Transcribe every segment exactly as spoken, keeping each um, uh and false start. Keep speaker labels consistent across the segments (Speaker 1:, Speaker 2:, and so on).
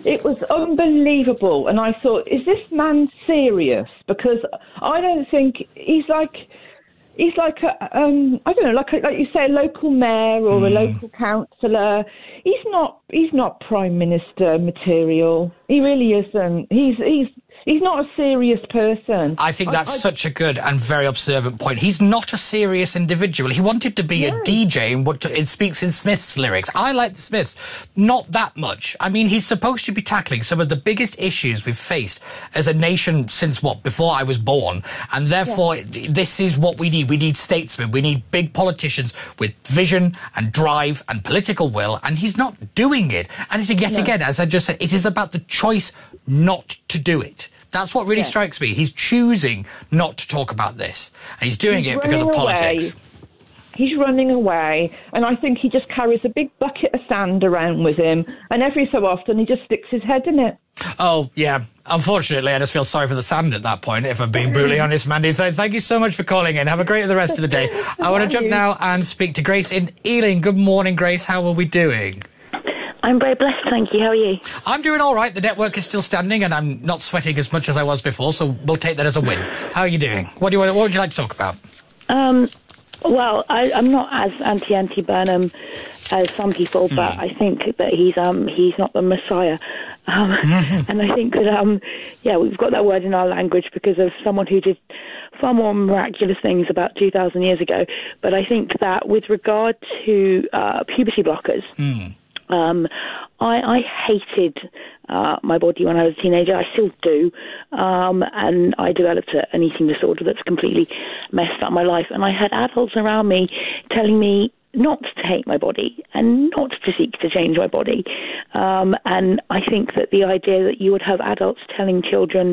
Speaker 1: It was unbelievable. And I thought, is this man serious? Because I don't think he's like... He's like a, um, I don't know, like a, like you say, a local mayor or mm. a local councillor. He's not. He's not prime minister material. He really isn't. He's he's he's not a serious person.
Speaker 2: I think that's
Speaker 1: I, I,
Speaker 2: such a good and very observant point. He's not a serious individual. He wanted to be no. a D J, and what it speaks in Smith's lyrics. I like the Smiths, not that much. I mean, he's supposed to be tackling some of the biggest issues we've faced as a nation since what before I was born, and therefore yeah. this is what we need. We need statesmen. We need big politicians with vision and drive and political will, and he's not doing it. And yet no. again, as I just said, it is about the choice not to do it. That's what really yeah. strikes me. He's choosing not to talk about this, and he's doing he's it because of politics.
Speaker 1: Away. He's running away, and I think he just carries a big bucket of sand around with him, and every so often he just sticks his head in it.
Speaker 2: Oh, yeah. Unfortunately, I just feel sorry for the sand at that point, if I'm being brutally honest, Mandy. Th- thank you so much for calling in. Have a great the rest of the day. I want to jump now and speak to Grace in Ealing. Good morning, Grace. How are we doing?
Speaker 3: I'm very blessed, thank you. How are you?
Speaker 2: I'm doing all right. The network is still standing, and I'm not sweating as much as I was before, so we'll take that as a win. How are you doing? What do you want? What would you like to talk about?
Speaker 3: Um, well, I, I'm not as anti-anti Burnham as some people, but mm. I think that he's um he's not the Messiah, um, and I think that um yeah we've got that word in our language because of someone who did far more miraculous things about two thousand years ago. But I think that with regard to uh, puberty blockers. Mm. Um, I, I hated uh, my body when I was a teenager. I still do. Um, and I developed a, an eating disorder that's completely messed up my life. And I had adults around me telling me not to hate my body and not to seek to change my body. Um, and I think that the idea that you would have adults telling children,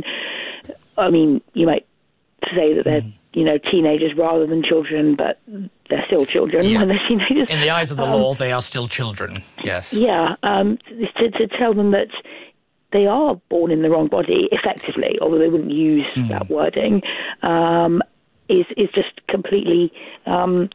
Speaker 3: I mean, you might say that they're, you know, teenagers rather than children, but they're still children
Speaker 2: yeah.
Speaker 3: when they're teenagers.
Speaker 2: In the eyes of the
Speaker 3: um,
Speaker 2: law, they are still children, yes.
Speaker 3: Yeah, um, to, to tell them that they are born in the wrong body, effectively, although they wouldn't use mm. that wording, um, is, is just completely, um,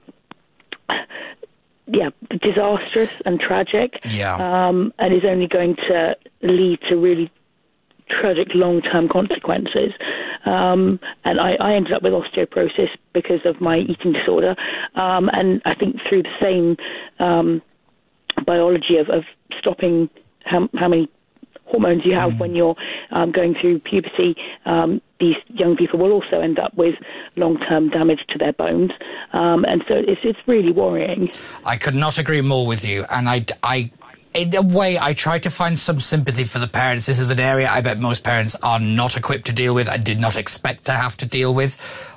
Speaker 3: yeah, disastrous and tragic,
Speaker 2: yeah.
Speaker 3: um, and is only going to lead to really tragic long-term consequences. Um, and I, I ended up with osteoporosis because of my eating disorder. Um, and I think through the same um, biology of, of stopping how, how many hormones you have mm. when you're um, going through puberty, um, these young people will also end up with long-term damage to their bones. Um, and so it's, it's really worrying.
Speaker 2: I could not agree more with you. And I... I in a way, I try to find some sympathy for the parents. This is an area I bet most parents are not equipped to deal with and did not expect to have to deal with.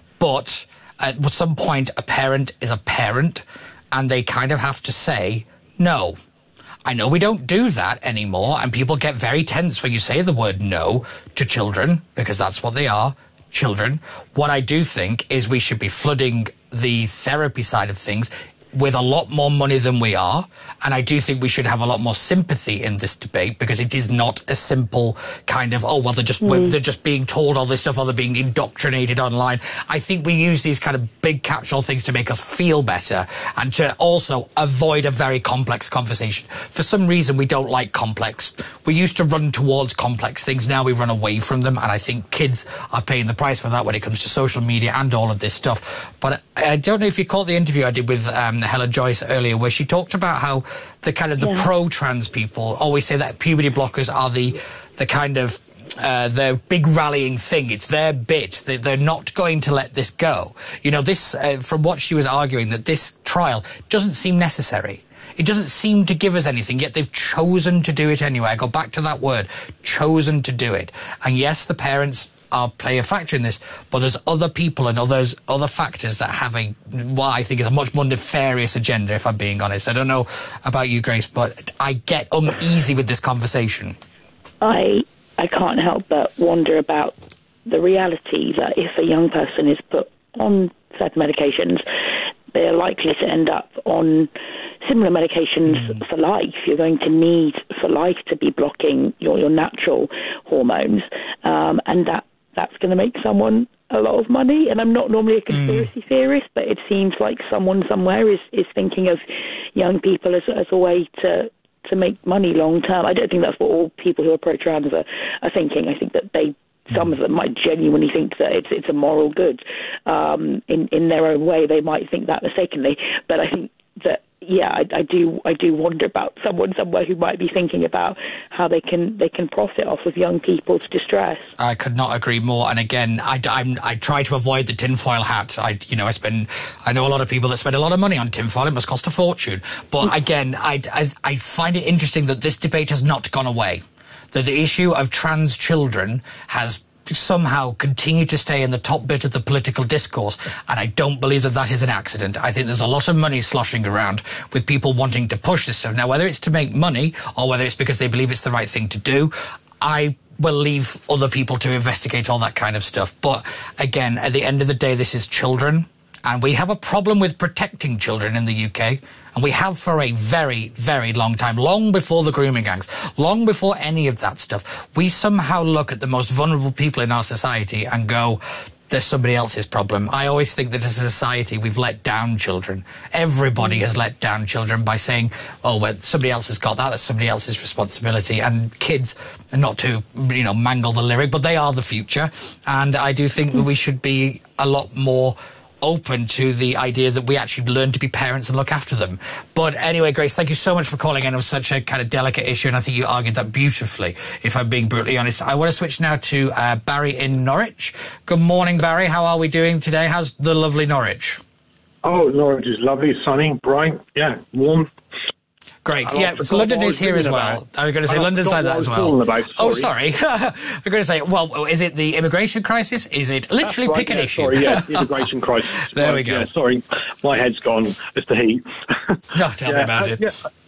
Speaker 2: But at some point, a parent is a parent, and they kind of have to say, no. I know we don't do that anymore, and people get very tense when you say the word no to children, because that's what they are, children. What I do think is we should be flooding the therapy side of things with a lot more money than we are. And I do think we should have a lot more sympathy in this debate, because it is not a simple kind of, oh, well, they're just mm. they're just being told all this stuff, or they're being indoctrinated online. I think we use these kind of big catch-all things to make us feel better and to also avoid a very complex conversation. For some reason, we don't like complex. We used to run towards complex things. Now we run away from them. And I think kids are paying the price for that when it comes to social media and all of this stuff. But I don't know if you caught the interview I did with um, Helen Joyce earlier, where she talked about how the kind of the yeah. pro-trans people always say that puberty blockers are the the kind of uh, the big rallying thing. It's their bit. They, they're not going to let this go. You know, this uh, from what she was arguing, that this trial doesn't seem necessary. It doesn't seem to give us anything, yet they've chosen to do it anyway. I go back to that word, chosen to do it. And yes, the parents are play a factor in this, but there's other people and others, other factors that have a, what I think is a much more nefarious agenda, if I'm being honest. I don't know about you, Grace, but I get uneasy with this conversation.
Speaker 3: I I can't help but wonder about the reality that if a young person is put on certain medications, they're likely to end up on similar medications mm. for life. You're going to need for life to be blocking your, your natural hormones, um, and that that's going to make someone a lot of money. And I'm not normally a conspiracy mm. theorist, but it seems like someone somewhere is, is thinking of young people as, as a way to to make money long term. I don't think that's what all people who are pro-trans are, are thinking. I think that they, some of them might genuinely think that it's it's a moral good. Um, in in their own way, they might think that mistakenly. But I think that, yeah, I, I do I do wonder about someone somewhere who might be thinking about how they can they can profit off of young people's distress.
Speaker 2: I could not agree more. And again, I, I'm, I try to avoid the tinfoil hat. I, you know, I spend, I know a lot of people that spend a lot of money on tinfoil. It must cost a fortune. But again, I, I, I find it interesting that this debate has not gone away. That the issue of trans children has somehow continue to stay in the top bit of the political discourse, and I don't believe that that is an accident. I think there's a lot of money sloshing around with people wanting to push this stuff. Now, whether it's to make money or whether it's because they believe it's the right thing to do, I will leave other people to investigate all that kind of stuff. But again, at the end of the day, this is children, and we have a problem with protecting children in the U K. And we have for a very, very long time, long before the grooming gangs, long before any of that stuff. We somehow look at the most vulnerable people in our society and go, there's somebody else's problem. I always think that as a society, we've let down children. Everybody has let down children by saying, oh, well, somebody else has got that, that's somebody else's responsibility. And kids, not to, you know, mangle the lyric, but they are the future. And I do think that we should be a lot more open to the idea that we actually learn to be parents and look after them. But anyway, Grace, thank you so much for calling in. It was such a kind of delicate issue, and I think you argued that beautifully, if I'm being brutally honest. I want to switch now to uh, Barry in Norwich. Good morning, Barry. How are we doing today? How's the lovely Norwich?
Speaker 4: Oh, Norwich is lovely, sunny, bright, yeah, warm.
Speaker 2: Great. Yeah, so London is here as well. I was going to say London's like that as well.
Speaker 4: About, sorry.
Speaker 2: Oh, sorry. I'm going to say, well, is it the immigration crisis? Is it literally
Speaker 4: right,
Speaker 2: pick an
Speaker 4: yeah,
Speaker 2: issue?
Speaker 4: Sorry, yeah, the immigration crisis.
Speaker 2: There
Speaker 4: right,
Speaker 2: we go.
Speaker 4: Yeah, sorry, my head's gone. It's the heat.
Speaker 2: No, tell
Speaker 4: yeah,
Speaker 2: me about
Speaker 4: uh,
Speaker 2: it.
Speaker 4: Yeah.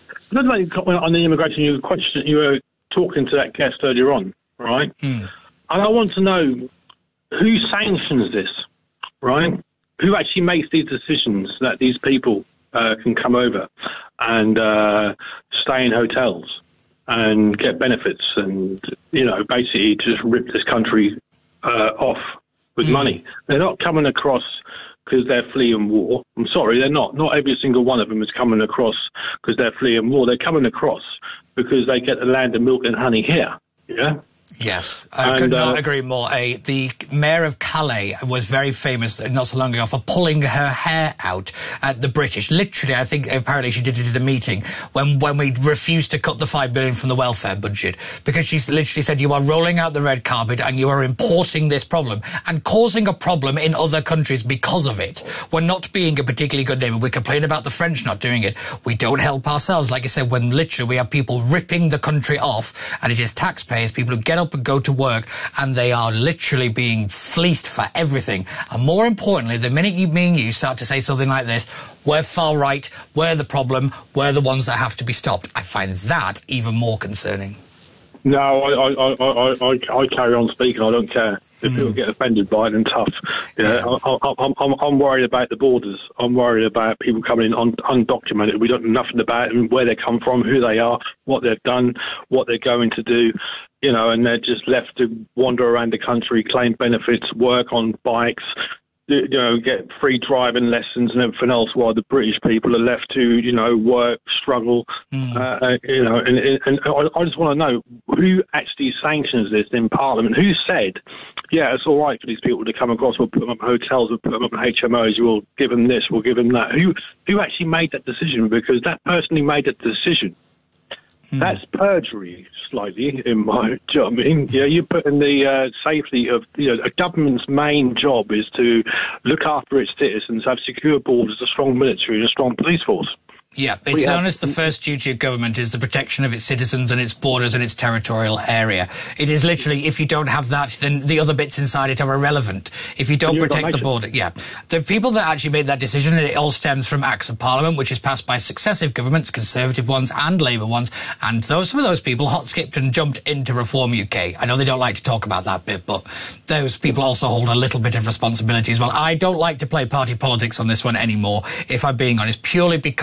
Speaker 4: On the immigration, you were, question, you were talking to that guest earlier on, right?
Speaker 2: Hmm.
Speaker 4: And I want to know who sanctions this, right? Who actually makes these decisions that these people uh, can come over and uh, stay in hotels and get benefits and, you know, basically just rip this country uh, off with mm. money. They're not coming across because they're fleeing war. I'm sorry, they're not. Not every single one of them is coming across because they're fleeing war. They're coming across because they get the land of milk and honey here, yeah?
Speaker 2: Yes, I
Speaker 4: and,
Speaker 2: could not
Speaker 4: uh,
Speaker 2: agree more. Uh, the mayor of Calais was very famous not so long ago for pulling her hair out at the British. Literally, I think apparently she did it at a meeting when, when we refused to cut the five billion from the welfare budget, because she literally said, you are rolling out the red carpet and you are importing this problem and causing a problem in other countries because of it. We're not being a particularly good neighbour. We complain about the French not doing it. We don't help ourselves. Like I said, when literally we have people ripping the country off, and it is taxpayers, people who get up and go to work, and they are literally being fleeced for everything. And more importantly, the minute you, me and you start to say something like this, we're far right, we're the problem, we're the ones that have to be stopped, I find that even more concerning.
Speaker 4: No, I, I, I, I, I carry on speaking. I don't care. If mm. people get offended by it, then tough. Yeah, I, I, I'm, I'm, I'm worried about the borders. I'm worried about people coming in un, undocumented. We don't know nothing about them, where they come from, who they are, what they've done, what they're going to do. You know, and they're just left to wander around the country, claim benefits, work on bikes, you know, get free driving lessons and everything else, while the British people are left to, you know, work, struggle, mm. uh, you know, and, and I just want to know who actually sanctions this in Parliament. Who said, yeah, it's all right for these people to come across, we'll put them up in hotels, we'll put them up in H M Os, we'll give them this, we'll give them that. Who, who actually made that decision? Because that person who made that decision, mm. that's perjury, slightly, in my job. I mean, yeah, you put in the uh, safety of, you know, a government's main job is to look after its citizens, have secure borders, a strong military, and a strong police force.
Speaker 2: Yeah, it's known as the first duty of government is the protection of its citizens and its borders and its territorial area. It is literally, if you don't have that, then the other bits inside it are irrelevant. If you don't protect the border, yeah. The people that actually made that decision, it all stems from Acts of Parliament, which is passed by successive governments, Conservative ones and Labour ones, and those some of those people hot skipped and jumped into Reform U K. I know they don't like to talk about that bit, but those people also hold a little bit of responsibility as well. I don't like to play party politics on this one anymore, if I'm being honest, purely because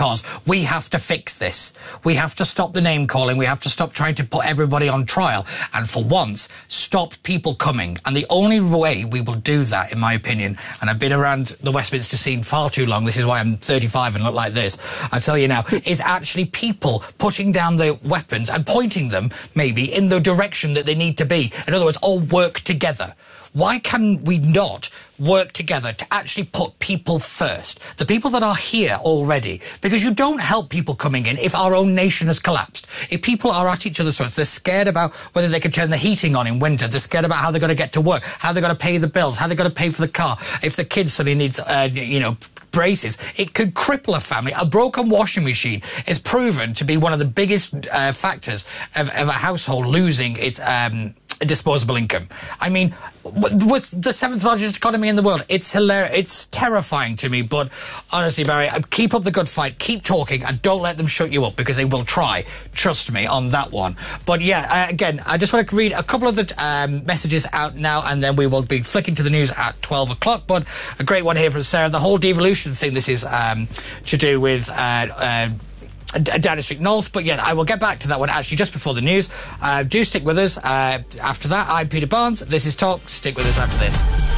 Speaker 2: We have to fix this. We have to stop the name calling. We have to stop trying to put everybody on trial. And for once, stop people coming. And the only way we will do that, in my opinion, and I've been around the Westminster scene far too long, this is why I'm thirty-five and look like this, I tell you now, is actually people putting down their weapons and pointing them, maybe, in the direction that they need to be. In other words, all work together. Why can we not work together to actually put people first? The people that are here already. Because you don't help people coming in if our own nation has collapsed. If people are at each other's throats, they're scared about whether they can turn the heating on in winter. They're scared about how they're going to get to work, how they're going to pay the bills, how they're going to pay for the car. If the kid suddenly needs, uh, you know, braces, it could cripple a family. A broken washing machine is proven to be one of the biggest uh, factors of, of a household losing its um, disposable income. I mean, with the seventh largest economy in the world, it's hilarious. It's terrifying to me. But honestly, Barry, keep up the good fight. Keep talking and don't let them shut you up, because they will try. Trust me on that one. But yeah, uh, again, I just want to read a couple of the um, messages out now, and then we will be flicking to the news at twelve o'clock. But a great one here from Sarah. The whole devolution thing, this is um, to do with Uh, uh, Downing Street North, but yeah, I will get back to that one actually just before the news. Uh, do stick with us. Uh, after that, I'm Peter Barnes. This is Talk. Stick with us after this.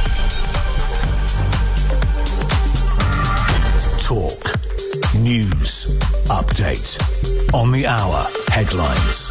Speaker 5: Talk. News. Update. On the hour. Headlines.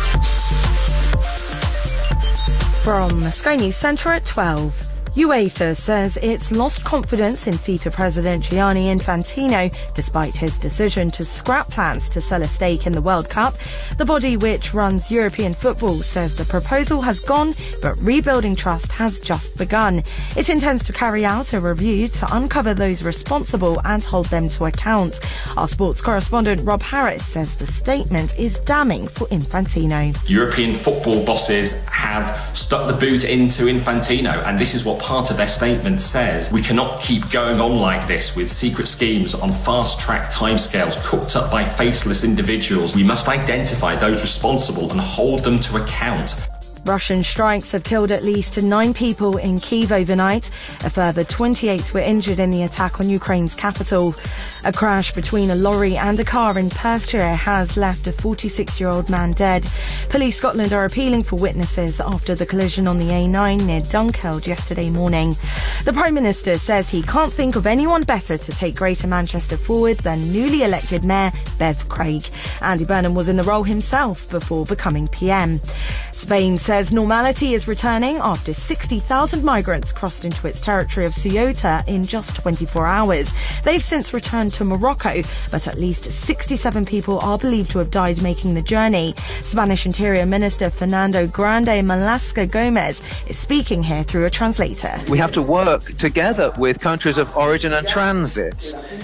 Speaker 6: From Sky News Centre at twelve. UEFA says it's lost confidence in FIFA President Gianni Infantino despite his decision to scrap plans to sell a stake in the World Cup. The body which runs European football says the proposal has gone, but rebuilding trust has just begun. It intends to carry out a review to uncover those responsible and hold them to account. Our sports correspondent Rob Harris says the statement is damning for Infantino.
Speaker 7: European football bosses have stuck the boot into Infantino, and this is what part of their statement says. We cannot keep going on like this with secret schemes on fast-track timescales cooked up by faceless individuals. We must identify those responsible and hold them to account.
Speaker 6: Russian strikes have killed at least nine people in Kyiv overnight. A further twenty-eight were injured in the attack on Ukraine's capital. A crash between a lorry and a car in Perthshire has left a forty-six-year-old man dead. Police Scotland are appealing for witnesses after the collision on the A nine near Dunkeld yesterday morning. The Prime Minister says he can't think of anyone better to take Greater Manchester forward than newly elected Mayor Bev Craig. Andy Burnham was in the role himself before becoming P M. Spain says normality is returning after sixty thousand migrants crossed into its territory of Ceuta in just twenty-four hours. They've since returned to Morocco, but at least sixty-seven people are believed to have died making the journey. Spanish Interior Minister Fernando Grande Malasca Gomez is speaking here through a translator.
Speaker 8: We have to work together with countries of origin and transit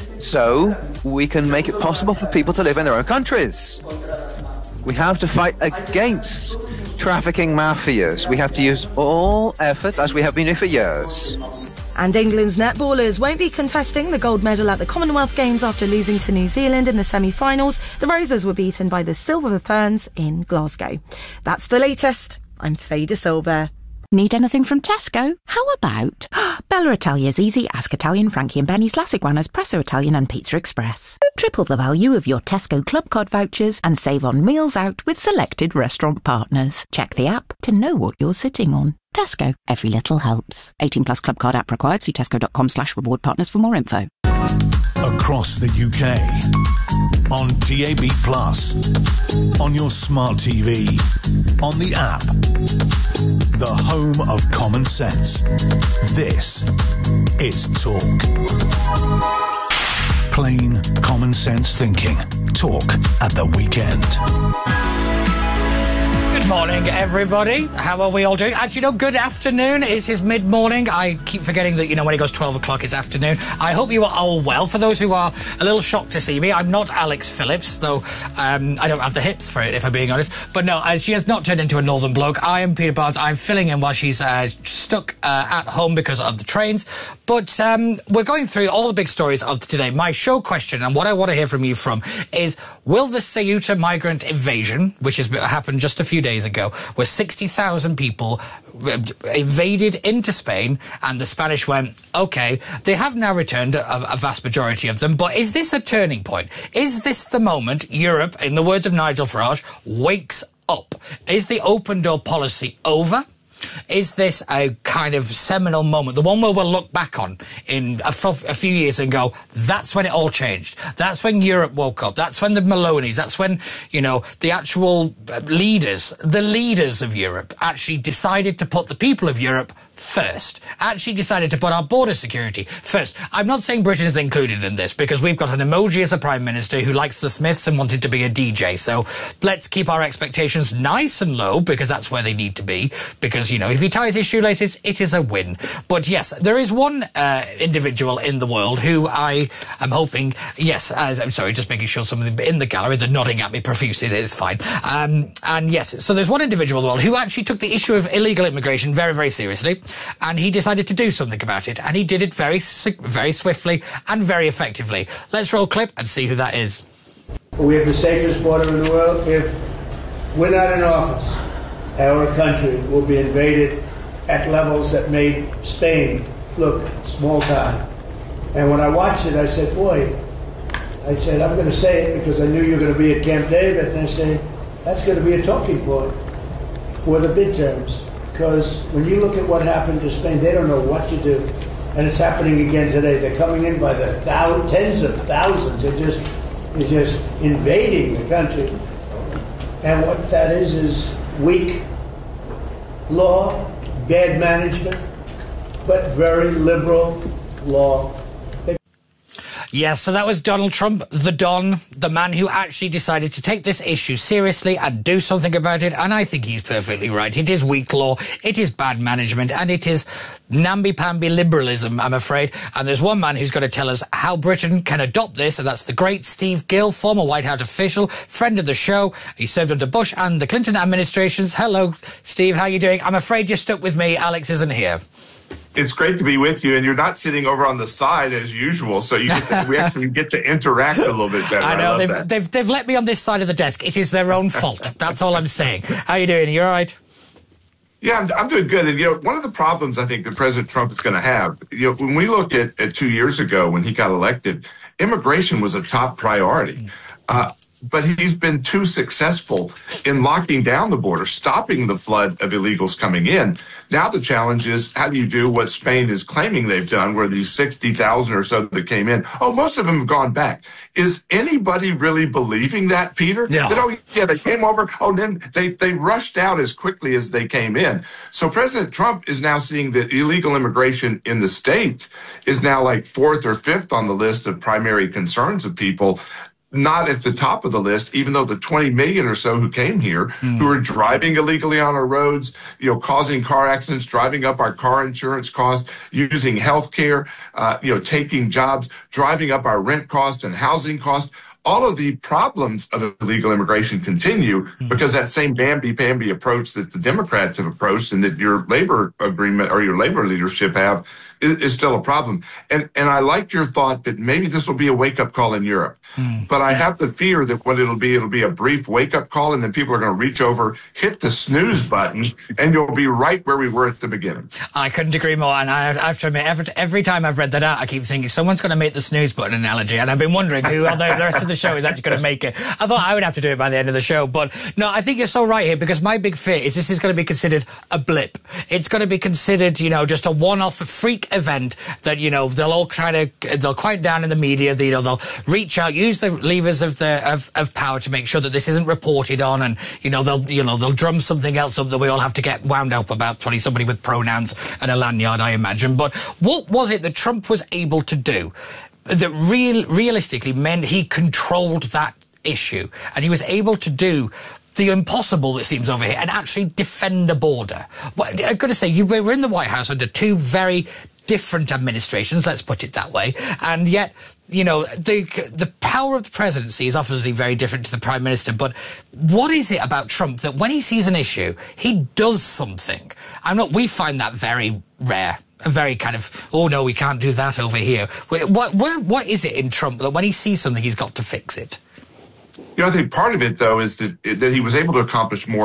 Speaker 8: so we can make it possible for people to live in their own countries. We have to fight against trafficking mafias. We have to use all efforts, as we have been doing for years.
Speaker 6: And England's netballers won't be contesting the gold medal at the Commonwealth Games after losing to New Zealand in the semi-finals. The Roses were beaten by the Silver Ferns in Glasgow. That's the latest. I'm Faye De Silva.
Speaker 9: Need anything from Tesco? How about Bella Italia's Easy, Ask Italian, Frankie and Benny's, La Iguana's, Presso Italian and Pizza Express. Triple the value of your Tesco Club Card vouchers and save on meals out with selected restaurant partners. Check the app to know what you're sitting on. Tesco, every little helps. eighteen plus Club Card app required. See tesco.com slash reward partners for more info.
Speaker 5: Across the U K, on D A B plus, on your smart T V, on the app, the home of common sense. This is Talk. Plain common sense thinking. Talk at the weekend.
Speaker 2: Good morning, everybody. How are we all doing? Actually, no, good afternoon. It is mid-morning. I keep forgetting that, you know, when it goes twelve o'clock, it's afternoon. I hope you are all well. For those who are a little shocked to see me, I'm not Alex Phillips, though um, I don't have the hips for it, if I'm being honest. But no, uh, she has not turned into a northern bloke. I am Peter Barnes. I'm filling in while she's uh, stuck uh, at home because of the trains. But um, we're going through all the big stories of today. My show question, and what I want to hear from you from, is will the Ceuta migrant invasion, which has happened just a few days days ago, where sixty thousand people invaded into Spain, and the Spanish went, okay, they have now returned, a, a vast majority of them, but is this a turning point? Is this the moment Europe, in the words of Nigel Farage, wakes up? Is the open door policy over? Is this a kind of seminal moment, the one where we'll look back on in a, f- a few years and go, that's when it all changed. That's when Europe woke up. That's when the Malonis, that's when, you know, the actual leaders, the leaders of Europe actually decided to put the people of Europe first. Actually decided to put our border security first. I'm not saying Britain is included in this, because we've got an emoji as a Prime Minister who likes the Smiths and wanted to be a D J. So let's keep our expectations nice and low, because that's where they need to be. Because, you know, if he ties his shoelaces, it is a win. But yes, there is one uh, individual in the world who I am hoping, yes, as, I'm sorry, just making sure somebody in the gallery, they're nodding at me profusely, it's fine. Um, and yes, so there's one individual in the world who actually took the issue of illegal immigration very, very seriously. And he decided to do something about it, and he did it very, very swiftly and very effectively. Let's roll clip and see who that is.
Speaker 10: We have the safest border in the world. If we're not in office, our country will be invaded at levels that made Spain look small time. And when I watched it, I said, boy, I said, I'm going to say it because I knew you were going to be at Camp David, and I say, that's going to be a talking point for the midterms. Because when you look at what happened to Spain, they don't know what to do. And it's happening again today. They're coming in by the thousands, tens of thousands. They're just, they're just invading the country. And what that is is weak law, bad management, but very liberal law.
Speaker 2: Yes, so that was Donald Trump, the Don, the man who actually decided to take this issue seriously and do something about it, and I think he's perfectly right. It is weak law, it is bad management, and it is namby-pamby liberalism, I'm afraid. And there's one man who's going to tell us how Britain can adopt this, and that's the great Steve Gill, former White House official, friend of the show. He served under Bush and the Clinton administrations. Hello, Steve, how are you doing? I'm afraid you're stuck with me. Alex isn't here.
Speaker 11: It's great to be with you, and you're not sitting over on the side as usual, so you get to, we actually get to interact a little bit better.
Speaker 2: I know,
Speaker 11: I
Speaker 2: they've,
Speaker 11: that.
Speaker 2: they've they've let me on this side of the desk. It is their own fault. That's all I'm saying. How are you doing? Are you all right?
Speaker 11: Yeah, I'm, I'm doing good. And, you know, one of the problems I think that President Trump is going to have, you know, when we look at, at two years ago when he got elected, immigration was a top priority. Uh, But he's been too successful in locking down the border, stopping the flood of illegals coming in. Now the challenge is, how do you do what Spain is claiming they've done, where these sixty thousand or so that came in, oh, most of them have gone back. Is anybody really believing that, Peter?
Speaker 2: No.
Speaker 11: That, oh, yeah, they came over, oh, then they, they rushed out as quickly as they came in. So President Trump is now seeing that illegal immigration in the States is now like fourth or fifth on the list of primary concerns of people. Not at the top of the list, even though the twenty million or so who came here, mm. who are driving illegally on our roads, you know, causing car accidents, driving up our car insurance costs, using health care, uh, you know, taking jobs, driving up our rent costs and housing costs. All of the problems of illegal immigration continue mm. because that same namby-pamby approach that the Democrats have approached and that your labor agreement or your labor leadership have is, is still a problem. And and I like your thought that maybe this will be a wake-up call in Europe. Mm. But I have the fear that what it'll be, it'll be a brief wake-up call, and then people are going to reach over, hit the snooze button, and you'll be right where we were at the beginning.
Speaker 2: I couldn't agree more. And I have to admit, every, every time I've read that out, I keep thinking someone's going to make the snooze button analogy. And I've been wondering who on the rest of the show is actually going to make it. I thought I would have to do it by the end of the show. But no, I think you're so right here, because my big fear is this is going to be considered a blip. It's going to be considered, you know, just a one-off freak event that, you know, they'll all try to, they'll quiet down in the media, you know, they'll reach out, use the levers of the of, of power to make sure that this isn't reported on, and, you know, they'll, you know, they'll drum something else up that we all have to get wound up about, probably somebody with pronouns and a lanyard, I imagine. But what was it that Trump was able to do that real, realistically meant he controlled that issue, and he was able to do the impossible, it seems, over here, and actually defend a border? Well, I've got to say, you were in the White House under two very different administrations, let's put it that way, and yet, you know, the the power of the presidency is obviously very different to the prime minister. But what is it about Trump that when he sees an issue, he does something? I'm not. We find that very rare. A very kind of, oh no, we can't do that over here. What what what is it in Trump that when he sees something, he's got to fix it?
Speaker 11: You know, I think part of it, though, is that that he was able to accomplish more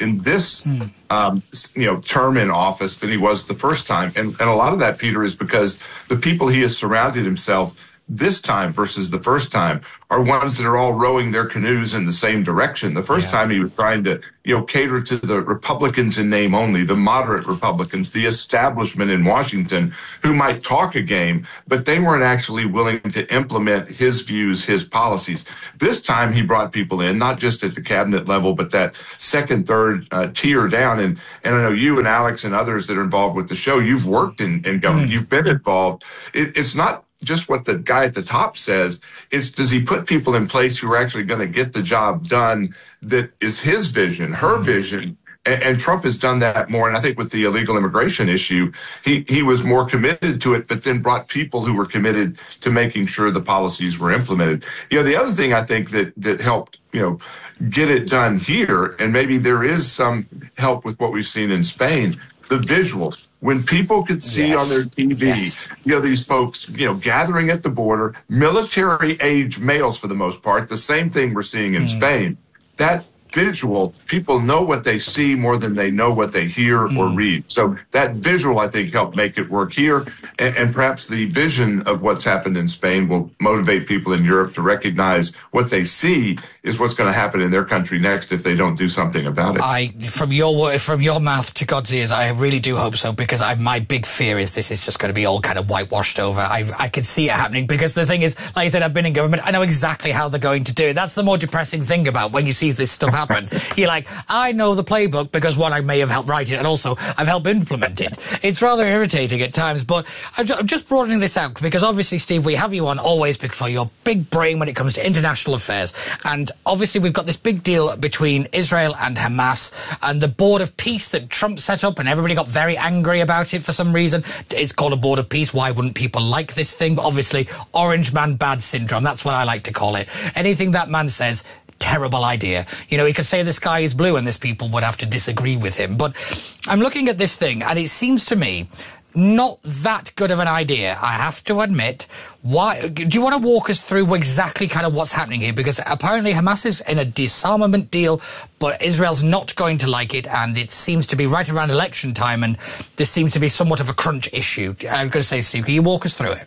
Speaker 11: in this um, you know term in office than he was the first time. And, and a lot of that, Peter, is because the people he has surrounded himself this time versus the first time are ones that are all rowing their canoes in the same direction. The first yeah. time he was trying to, you know, cater to the Republicans in name only, the moderate Republicans, the establishment in Washington who might talk a game, but they weren't actually willing to implement his views, his policies. This time he brought people in, not just at the cabinet level, but that second, third uh, tier down. And, and I know you and Alex and others that are involved with the show, you've worked in, in government, mm. you've been involved. It, it's not just what the guy at the top says. It's, does he put people in place who are actually going to get the job done that is his vision, her mm-hmm. vision? And, and Trump has done that more. And I think with the illegal immigration issue, he, he was more committed to it, but then brought people who were committed to making sure the policies were implemented. You know, the other thing I think that, that helped, you know, get it done here, and maybe there is some help with what we've seen in Spain, the visuals. When people could see yes. on their T V, yes. you know, these folks, you know, gathering at the border, military age males for the most part, the same thing we're seeing in mm. Spain, that visual, people know what they see more than they know what they hear mm. or read. So that visual, I think, helped make it work here. And, and perhaps the vision of what's happened in Spain will motivate people in Europe to recognize what they see is what's going to happen in their country next if they don't do something about it. I, from your word, from your mouth to God's ears, I really do hope so, because I, my big fear is this is just going to be all kind of whitewashed over. I, I can see it happening, because the thing is, like I said, I've been in government. I know exactly how they're going to do it. That's the more depressing thing about when you see this stuff happen. You're like, I know the playbook because, one, I may have helped write it, and also I've helped implement it. It's rather irritating at times, but I'm just broadening this out because, obviously, Steve, we have you on always for your big brain when it comes to international affairs. And obviously we've got this big deal between Israel and Hamas and the Board of Peace that Trump set up, and everybody got very angry about it for some reason. It's called a Board of Peace. Why wouldn't people like this thing? But obviously, Orange Man Bad Syndrome. That's what I like to call it. Anything that man says, terrible idea. You know, he could say the sky is blue and this people would have to disagree with him. But I'm looking at this thing and it seems to me not that good of an idea, I have to admit. Why? Do you want to walk us through exactly kind of what's happening here? Because apparently Hamas is in a disarmament deal, but Israel's not going to like it, and it seems to be right around election time, and this seems to be somewhat of a crunch issue. I'm going to say, Steve, can you walk us through it?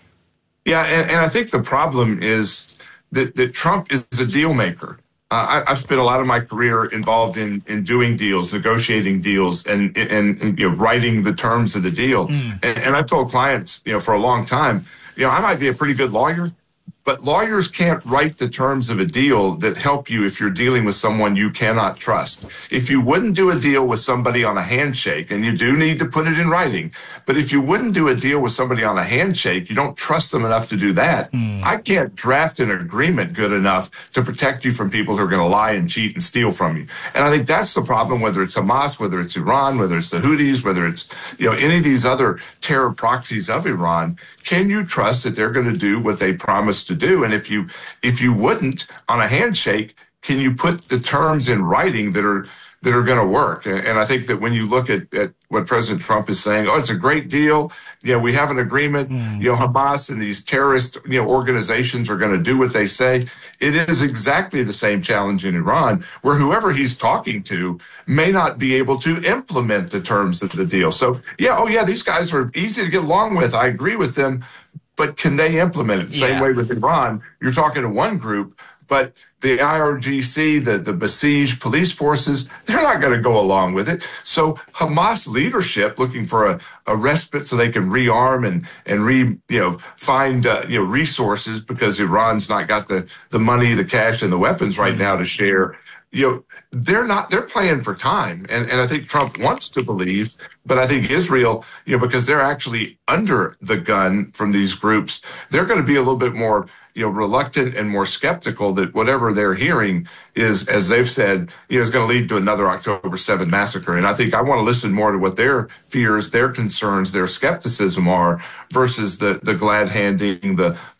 Speaker 11: Yeah, and, and I think the problem is that, that Trump is a deal maker. Uh, I, I've spent a lot of my career involved in, in doing deals, negotiating deals, and, and, and you know, writing the terms of the deal. Mm. And, and I've told clients, you know, for a long time, you know, I might be a pretty good lawyer, but lawyers can't write the terms of a deal that help you if you're dealing with someone you cannot trust. If you wouldn't do a deal with somebody on a handshake, and you do need to put it in writing, but if you wouldn't do a deal with somebody on a handshake, you don't trust them enough to do that. Mm. I can't draft an agreement good enough to protect you from people who are going to lie and cheat and steal from you. And I think that's the problem, whether it's Hamas, whether it's Iran, whether it's the Houthis, whether it's, you know, any of these other terror proxies of Iran. Can you trust that they're going to do what they promised to do? And if you if you wouldn't on a handshake, can you put the terms in writing that are that are going to work? And I think that when you look at, at what President Trump is saying, oh, it's a great deal. You know, we have an agreement. Mm. You know, Hamas and these terrorist, you know, organizations are going to do what they say. It is exactly the same challenge in Iran, where whoever he's talking to may not be able to implement the terms of the deal. So, yeah, oh, yeah, these guys are easy to get along with. I agree with them. But can they implement it? The same yeah. way with Iran, you're talking to one group, but the I R G C, the, the besieged police forces, they're not going to go along with it. So Hamas leadership, looking for a, a respite so they can rearm and, and re, you know, find, uh, you know, resources, because Iran's not got the, the money, the cash, and the weapons right now to share. You know, they're not, they're playing for time. And, and I think Trump wants to believe, but I think Israel, you know, because they're actually under the gun from these groups, they're going to be a little bit more, you know, reluctant and more skeptical that whatever they're hearing is, as they've said, you know, is going to lead to another October seventh massacre. And I think I want to listen more to what their fears, their concerns, their skepticism are versus the, the glad handing, the,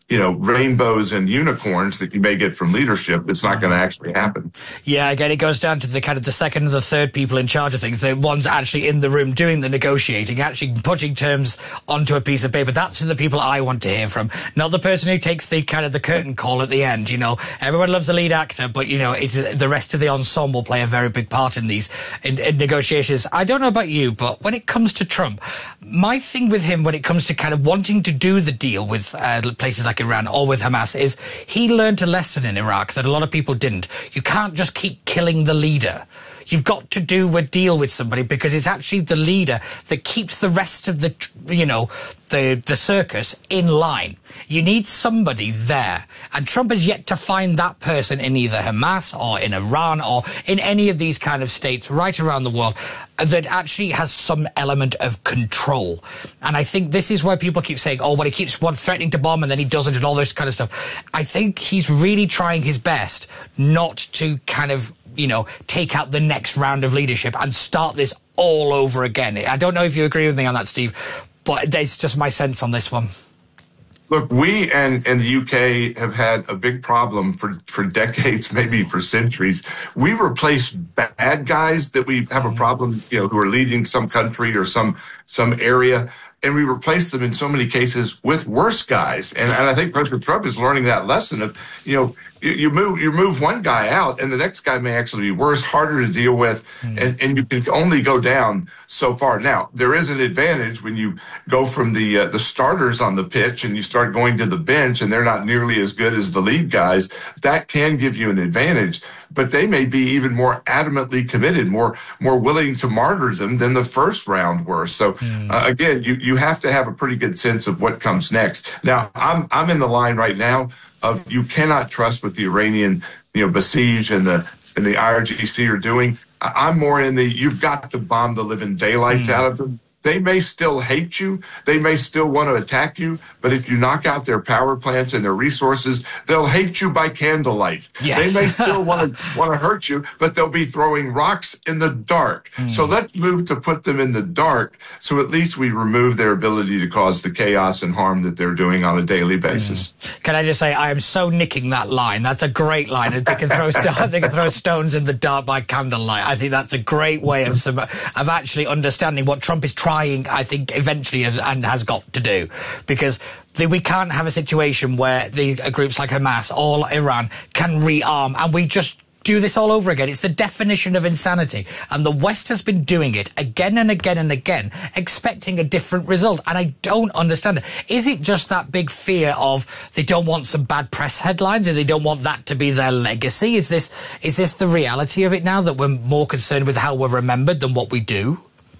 Speaker 11: you know, rainbows and unicorns that you may get from leadership. It's not going to actually happen.
Speaker 2: Yeah, again, it goes down to the kind of the second and the third people in charge of things. The ones actually in the room doing the negotiating, actually putting terms onto a piece of paper. That's the people I want to hear from, not the person who takes the kind of the curtain call at the end. You know, everyone loves the lead actor, but you know, it's the rest of the ensemble play a very big part in these in, in negotiations. I don't know about you, but when it comes to Trump, my thing with him, when it comes to kind of wanting to do the deal with uh, places like Iran or with Hamas, is he learned a lesson in Iraq that a lot of people didn't. You can't just keep killing the leader. You've got to do a deal with somebody, because it's actually the leader that keeps the rest of the, you know, the the circus in line. You need somebody there. And Trump has yet to find that person in either Hamas or in Iran or in any of these kind of states right around the world that actually has some element of control. And I think this is where people keep saying, oh, well, he keeps one threatening to bomb and then he doesn't and all this kind of stuff. I think he's really trying his best not to kind of, you know, take out the next round of leadership and start this all over again. I don't know if you agree with me on that, Steve, but it's just my sense on this one.
Speaker 11: Look, we and, and the U K have had a big problem for, for decades, maybe for centuries. We replace bad guys that we have a problem, you know, who are leading some country or some some area, and we replace them in so many cases with worse guys. And, and I think President Trump is learning that lesson of, you know, you, you move you move one guy out, and the next guy may actually be worse, harder to deal with, mm. and, and you can only go down so far. Now, there is an advantage when you go from the uh, the starters on the pitch and you start going to the bench, and they're not nearly as good as the lead guys. That can give you an advantage, but they may be even more adamantly committed, more more willing to martyr them than the first round were. So mm. uh, again, you you have to have a pretty good sense of what comes next. Now, I'm I'm in the line right now of you cannot trust what the Iranian, you know, Basij and the and the I R G C are doing. I'm more in the you've got to bomb the living daylights mm. out of them. They may still hate you. They may still want to attack you. But if you knock out their power plants and their resources, they'll hate you by candlelight. Yes. They may still want to want to hurt you, but they'll be throwing rocks in the dark. Mm. So let's move to put them in the dark, so at least we remove their ability to cause the chaos and harm that they're doing on a daily basis.
Speaker 2: Mm. Can I just say, I am so nicking that line. That's a great line. They can throw they can throw stones in the dark by candlelight. I think that's a great way of some, of actually understanding what Trump is trying. I think eventually has, and has got to do, because the, we can't have a situation where the uh, groups like Hamas or Iran can rearm and we just do this all over again. It's the definition of insanity, and the West has been doing it again and again and again, expecting a different result, and I don't understand it. Is it just that big fear of they don't want some bad press headlines and they don't want that to be their legacy? Is this is this the reality of it now, that we're more concerned with how we're remembered than what we do?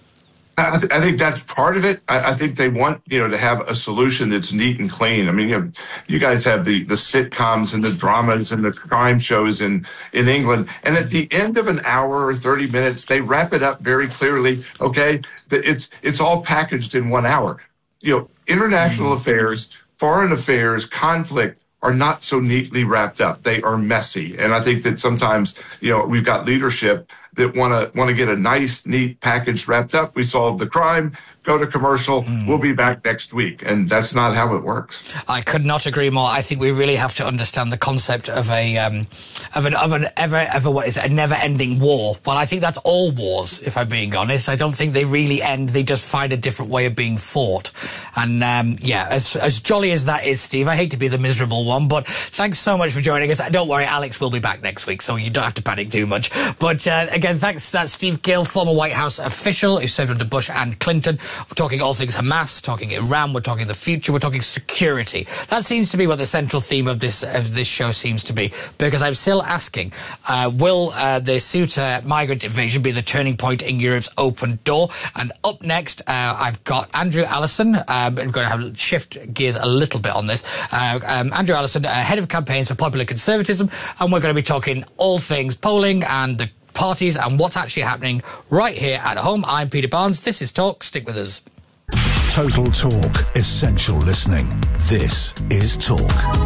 Speaker 11: I, th- I think that's part of it. I, I think they want, you know, to have a solution that's neat and clean. I mean, you know, you guys have the, the sitcoms and the dramas and the crime shows in, in England. And at the end of an hour or thirty minutes, they wrap it up very clearly. Okay. It's, it's all packaged in one hour. You know, international mm-hmm. affairs, foreign affairs, conflict are not so neatly wrapped up. They are messy. And I think that sometimes, you know, we've got leadership that want to want to get a nice, neat package wrapped up. We solve the crime, go to commercial, mm. we'll be back next week. And that's not how it works.
Speaker 2: I could not agree more. I think we really have to understand the concept of a um, of an of an ever ever what is it, a never-ending war. Well, I think that's all wars, if I'm being honest. I don't think they really end. They just find a different way of being fought. And um, yeah, as as jolly as that is, Steve, I hate to be the miserable one, but thanks so much for joining us. Don't worry, Alex will be back next week, so you don't have to panic too much. But uh, again, Again, thanks. That's Steve Gill, former White House official who served under Bush and Clinton. We're talking all things Hamas, talking Iran, we're talking the future, we're talking security. That seems to be what the central theme of this of this show seems to be, because I'm still asking, uh, will uh, the Ceuta migrant invasion be the turning point in Europe's open door? And up next, uh, I've got Andrew Allison. Um, I'm going to have to shift gears a little bit on this. Uh, um, Andrew Allison, uh, head of campaigns for Popular Conservatism, and we're going to be talking all things polling and the parties and what's actually happening right here at home. I'm Peter Barnes. This is Talk. Stick with us.
Speaker 5: Total Talk. Essential listening. This is Talk.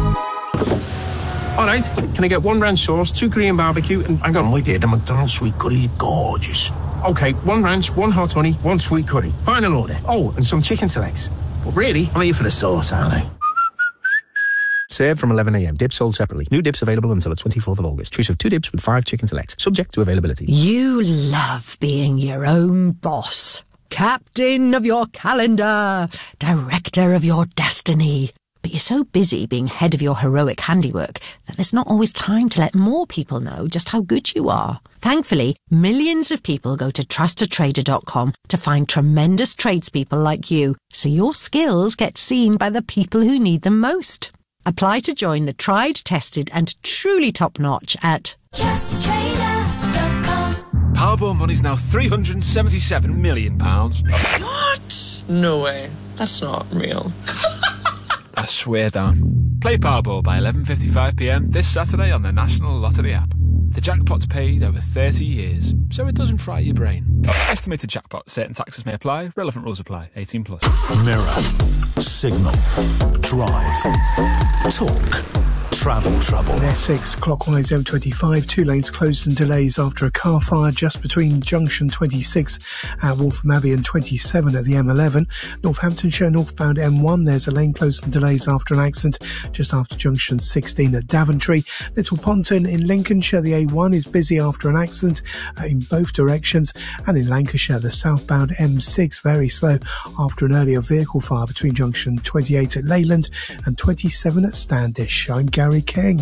Speaker 12: All right. Can I get one ranch sauce, two Korean barbecue, and hang on, wait there, the McDonald's sweet curry, gorgeous. Okay, one ranch, one hot honey, one sweet curry. Final order. Oh, and some chicken selects. But really, I'm here for the sauce, aren't I? Served from eleven a m. Dips sold separately. New dips available until the twenty-fourth of August. Choose of two dips with five chicken select. Subject to availability.
Speaker 13: You love being your own boss. Captain of your calendar. Director of your destiny. But you're so busy being head of your heroic handiwork that there's not always time to let more people know just how good you are. Thankfully, millions of people go to trust a trader dot com to find tremendous tradespeople like you, so your skills get seen by the people who need them most. Apply to join the tried, tested and truly top-notch at trust a trader dot com.
Speaker 14: Powerball money's now three hundred seventy-seven million pounds.
Speaker 15: What? No way. That's not real.
Speaker 14: I swear down. Play Powerball by eleven fifty-five p m this Saturday on the National Lottery app. The jackpot's paid over thirty years, so it doesn't fry your brain. Estimated jackpot. Certain taxes may apply. Relevant rules apply. eighteen plus.
Speaker 5: Mirror. Signal. Drive. Talk. Travel trouble.
Speaker 16: In Essex, clockwise M twenty-five, two lanes closed and delays after a car fire just between junction twenty-six at Waltham Abbey and twenty-seven at the M eleven. Northamptonshire, northbound M one, there's a lane closed and delays after an accident just after junction sixteen at Daventry. Little Ponton in Lincolnshire, the A one is busy after an accident uh, in both directions. And in Lancashire, the southbound M six very slow after an earlier vehicle fire between junction twenty-eight at Leyland and twenty-seven at Standish. I'm Gary King.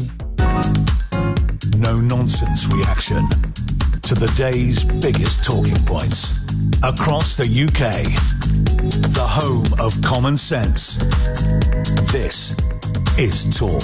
Speaker 5: No nonsense reaction to the day's biggest talking points across the U K. The home of common sense. This is Talk.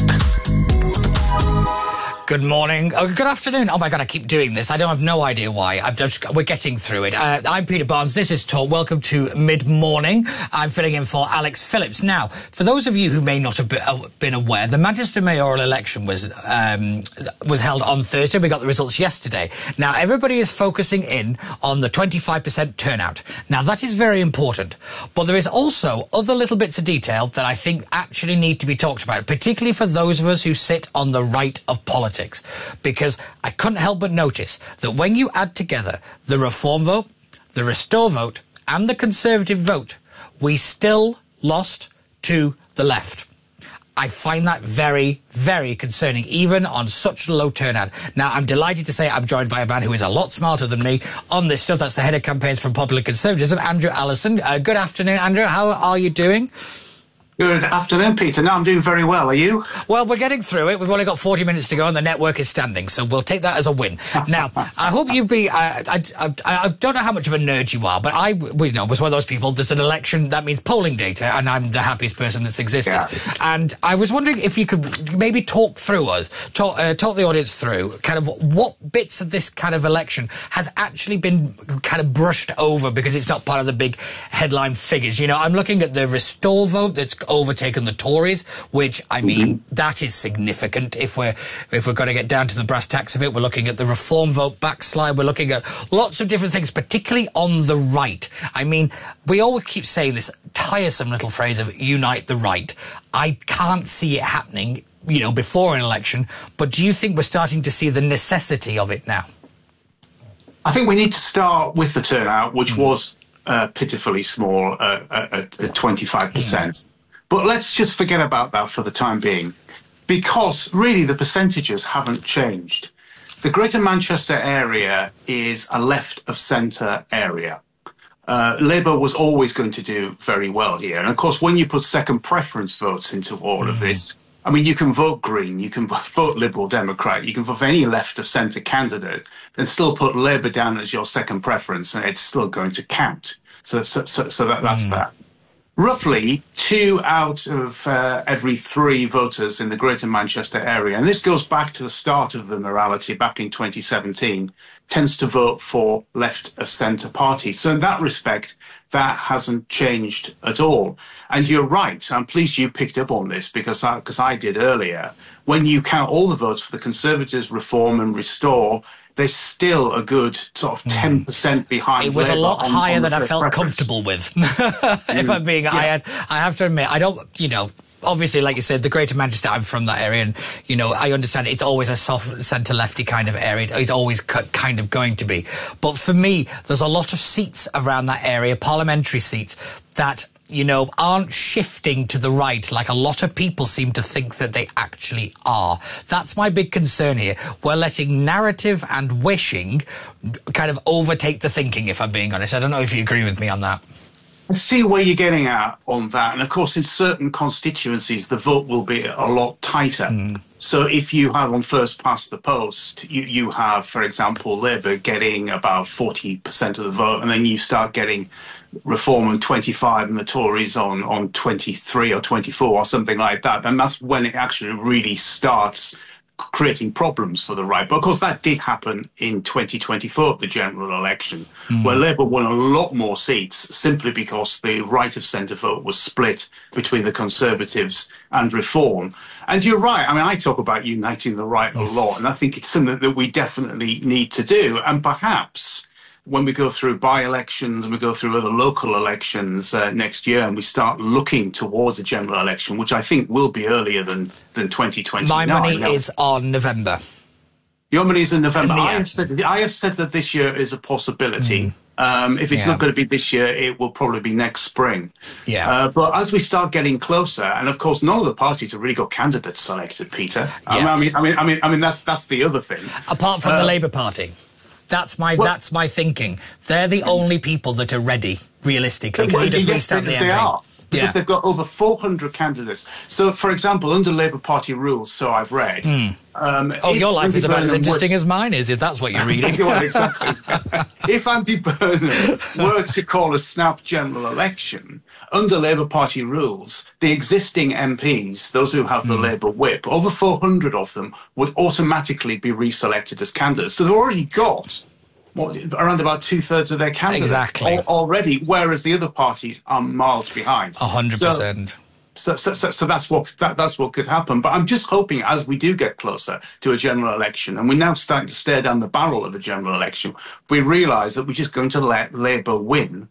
Speaker 2: Good morning. Oh, good afternoon. Oh my God, I keep doing this. I don't have no idea why. I'm just, we're getting through it. Uh, I'm Peter Barnes. This is Talk. Welcome to Mid-Morning. I'm filling in for Alex Phillips. Now, for those of you who may not have been aware, the Manchester mayoral election was um, was held on Thursday. We got the results yesterday. Now, everybody is focusing in on the twenty-five percent turnout. Now, that is very important. But there is also other little bits of detail that I think actually need to be talked about, particularly for those of us who sit on the right of politics. Because I couldn't help but notice that when you add together the Reform vote, the Restore vote and the Conservative vote, we still lost to the left. I find that very, very concerning, even on such a low turnout. Now, I'm delighted to say I'm joined by a man who is a lot smarter than me on this stuff. That's the head of campaigns from Popular Conservatism, Andrew Allison. Uh, good afternoon, Andrew. How are you doing?
Speaker 17: Good afternoon, Peter. No, I'm doing very well. Are you?
Speaker 2: Well, we're getting through it. We've only got forty minutes to go and the network is standing, so we'll take that as a win. Now, I hope you be... I, I, I, I don't know how much of a nerd you are, but I we, you know, was one of those people, there's an election, that means polling data, and I'm the happiest person that's existed. Yeah. And I was wondering if you could maybe talk through us, talk, uh, talk the audience through kind of what bits of this kind of election has actually been kind of brushed over because it's not part of the big headline figures. You know, I'm looking at the Restore vote that's overtaken the Tories, which, I mean, mm-hmm. that is significant if we're if we're going to get down to the brass tacks of it. We're looking at the Reform vote backslide. We're looking at lots of different things, particularly on the right. I mean, we always keep saying this tiresome little phrase of unite the right. I can't see it happening, you know, before an election, but do you think we're starting to see the necessity of it now?
Speaker 17: I think we need to start with the turnout, which mm. was uh, pitifully small uh, at, at twenty-five percent. Yeah. But let's just forget about that for the time being, because really the percentages haven't changed. The Greater Manchester area is a left-of-centre area. Uh, Labour was always going to do very well here. And, of course, when you put second preference votes into all mm-hmm. of this, I mean, you can vote Green, you can vote Liberal Democrat, you can vote for any left-of-centre candidate and still put Labour down as your second preference, and it's still going to count. So, so, so, so that, that's mm. that. Roughly two out of uh, every three voters in the Greater Manchester area, and this goes back to the start of the morality back in twenty seventeen, tends to vote for left-of-centre parties. So in that respect, that hasn't changed at all. And you're right, I'm pleased you picked up on this because I, because I did earlier. When you count all the votes for the Conservatives, Reform and Restore, they're still a good sort of ten percent behind.
Speaker 2: It was
Speaker 17: Labour
Speaker 2: a lot
Speaker 17: on,
Speaker 2: higher
Speaker 17: on
Speaker 2: than I felt
Speaker 17: preference.
Speaker 2: comfortable with. If I'm being, yeah. I had, I have to admit, I don't, you know, obviously, like you said, the Greater Manchester, I'm from that area, and, you know, I understand it's always a soft centre-lefty kind of area. It's always kind of going to be. But for me, there's a lot of seats around that area, parliamentary seats, that you know, aren't shifting to the right like a lot of people seem to think that they actually are. That's my big concern here. We're letting narrative and wishing kind of overtake the thinking, if I'm being honest. I don't know if you agree with me on that.
Speaker 17: I see where you're getting at on that. And of course, in certain constituencies, the vote will be a lot tighter. Mm. So if you have on first past the post, you, you have, for example, Labour getting about forty percent of the vote, and then you start getting Reform on twenty-five and the Tories on, on twenty-three or twenty-four or something like that, then that's when it actually really starts creating problems for the right. But of course, that did happen in twenty twenty-four, the general election, mm. where Labour won a lot more seats simply because the right of centre vote was split between the Conservatives and Reform. And you're right. I mean, I talk about uniting the right a lot, and I think it's something that we definitely need to do. And perhaps when we go through by-elections and we go through other local elections uh, next year, and we start looking towards a general election, which I think will be earlier than, than twenty twenty-nine.
Speaker 2: My money
Speaker 17: now,
Speaker 2: is on November.
Speaker 17: Your money is in November.
Speaker 2: Yeah.
Speaker 17: I have said, I have said that this year is a possibility.
Speaker 2: Mm.
Speaker 17: Um, if it's
Speaker 2: yeah.
Speaker 17: not going to be this year, it will probably be next spring.
Speaker 2: Yeah.
Speaker 17: Uh, but as we start getting closer, and of course, none of the parties have really got candidates selected, Peter.
Speaker 2: Yes.
Speaker 17: I mean, I mean, I mean, I mean, that's that's the other thing.
Speaker 2: Apart from
Speaker 17: uh,
Speaker 2: the Labour Party. That's my well, that's my thinking. They're the only people that are ready, realistically, because you just
Speaker 17: yes,
Speaker 2: restart
Speaker 17: they,
Speaker 2: the
Speaker 17: they
Speaker 2: M P.
Speaker 17: are. Because
Speaker 2: yeah.
Speaker 17: they've got over four hundred candidates. So, for example, under Labour Party rules, so I've read... Mm. Um,
Speaker 2: oh, your life
Speaker 17: Andy
Speaker 2: is about
Speaker 17: Burnham
Speaker 2: as interesting
Speaker 17: was,
Speaker 2: as mine is, if that's what you're reading.
Speaker 17: well, exactly. If Andy Burnham were to call a snap general election, under Labour Party rules, the existing M Ps, those who have the mm. Labour whip, over four hundred of them would automatically be reselected as candidates. So they've already got... What, around about two-thirds of their candidates
Speaker 2: exactly.
Speaker 17: al- already, whereas the other parties are miles behind.
Speaker 2: A hundred percent.
Speaker 17: So, so, so, so that's what that, that's what could happen. But I'm just hoping, as we do get closer to a general election, and we're now starting to stare down the barrel of a general election, we realise that we're just going to let Labour win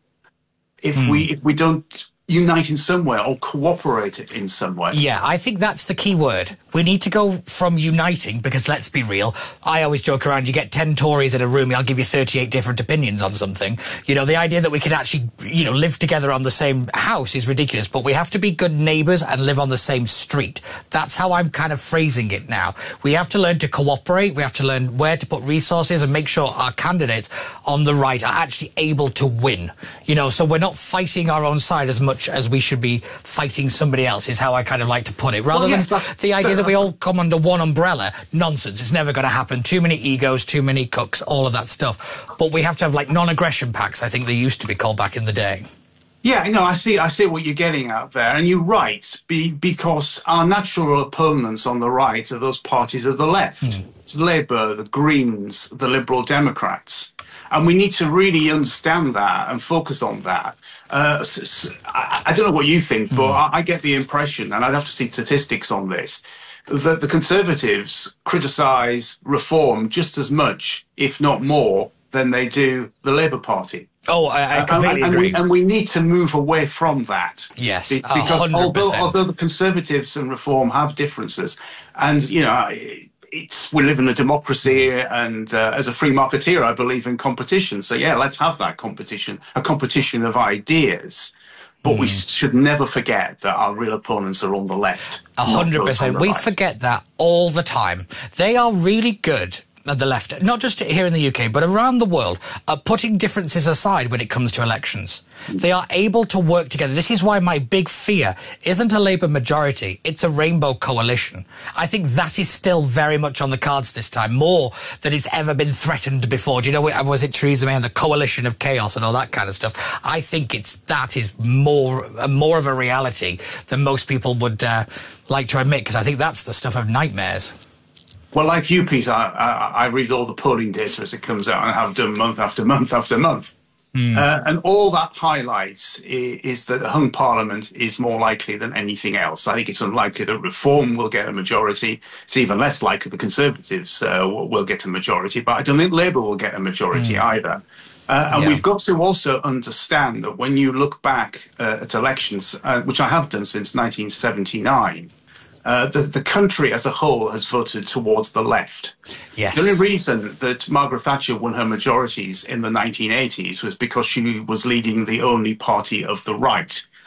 Speaker 17: if mm. we if we don't unite in some way or cooperate in some way.
Speaker 2: Yeah, I think that's the key word. We need to go from uniting, because let's be real, I always joke around, you get ten Tories in a room, I'll give you thirty-eight different opinions on something. You know, the idea that we can actually, you know, live together on the same house is ridiculous, but we have to be good neighbours and live on the same street. That's how I'm kind of phrasing it now. We have to learn to cooperate, we have to learn where to put resources and make sure our candidates on the right are actually able to win. You know, so we're not fighting our own side as much as we should be fighting somebody else, is how I kind of like to put it. Rather well, yes, than the idea that we all come under one umbrella. Nonsense. It's never going to happen. Too many egos, too many cooks, all of that stuff. But we have to have, like, non-aggression pacts, I think they used to be called back in the day.
Speaker 17: Yeah, no, I see I see what you're getting at there. And you're right, be, because our natural opponents on the right are those parties of the left. Mm. It's Labour, the Greens, the Liberal Democrats. And we need to really understand that and focus on that. Uh, I, I don't know what you think, but mm. I, I get the impression, and I'd have to see statistics on this, that the Conservatives criticise reform just as much, if not more, than they do the Labour Party.
Speaker 2: Oh, I, I completely
Speaker 17: uh, and,
Speaker 2: agree.
Speaker 17: And we, and we need to move away from that.
Speaker 2: Yes,
Speaker 17: Be, because although, although the Conservatives and reform have differences, and, you know, it's, we live in a democracy, and uh, as a free marketeer, I believe in competition. So, yeah, let's have that competition, a competition of ideas. But mm. we should never forget that our real opponents are on the left.
Speaker 2: A hundred percent. We
Speaker 17: right.
Speaker 2: forget that all the time. They are really good at the left, not just here in the U K, but around the world, are putting differences aside when it comes to elections. They are able to work together. This is why my big fear isn't a Labour majority, it's a rainbow coalition. I think that is still very much on the cards this time, more than it's ever been threatened before. Do you know, was it Theresa May and the coalition of chaos and all that kind of stuff? I think it's that is more, more of a reality than most people would uh, like to admit, because I think that's the stuff of nightmares.
Speaker 17: Well, like you, Peter, I, I, I read all the polling data as it comes out, and I have done month after month after month. Mm. Uh, and all that highlights is, is that a hung parliament is more likely than anything else. I think it's unlikely that Reform will get a majority. It's even less likely the Conservatives uh, will, will get a majority. But I don't think Labour will get a majority mm. either. Uh, and yeah. we've got to also understand that when you look back uh, at elections, uh, which I have done since nineteen seventy-nine, Uh, the, the country as a whole has voted towards the left.
Speaker 2: Yes.
Speaker 17: The only reason that Margaret Thatcher won her majorities in the nineteen eighties was because she was leading the only party of the right.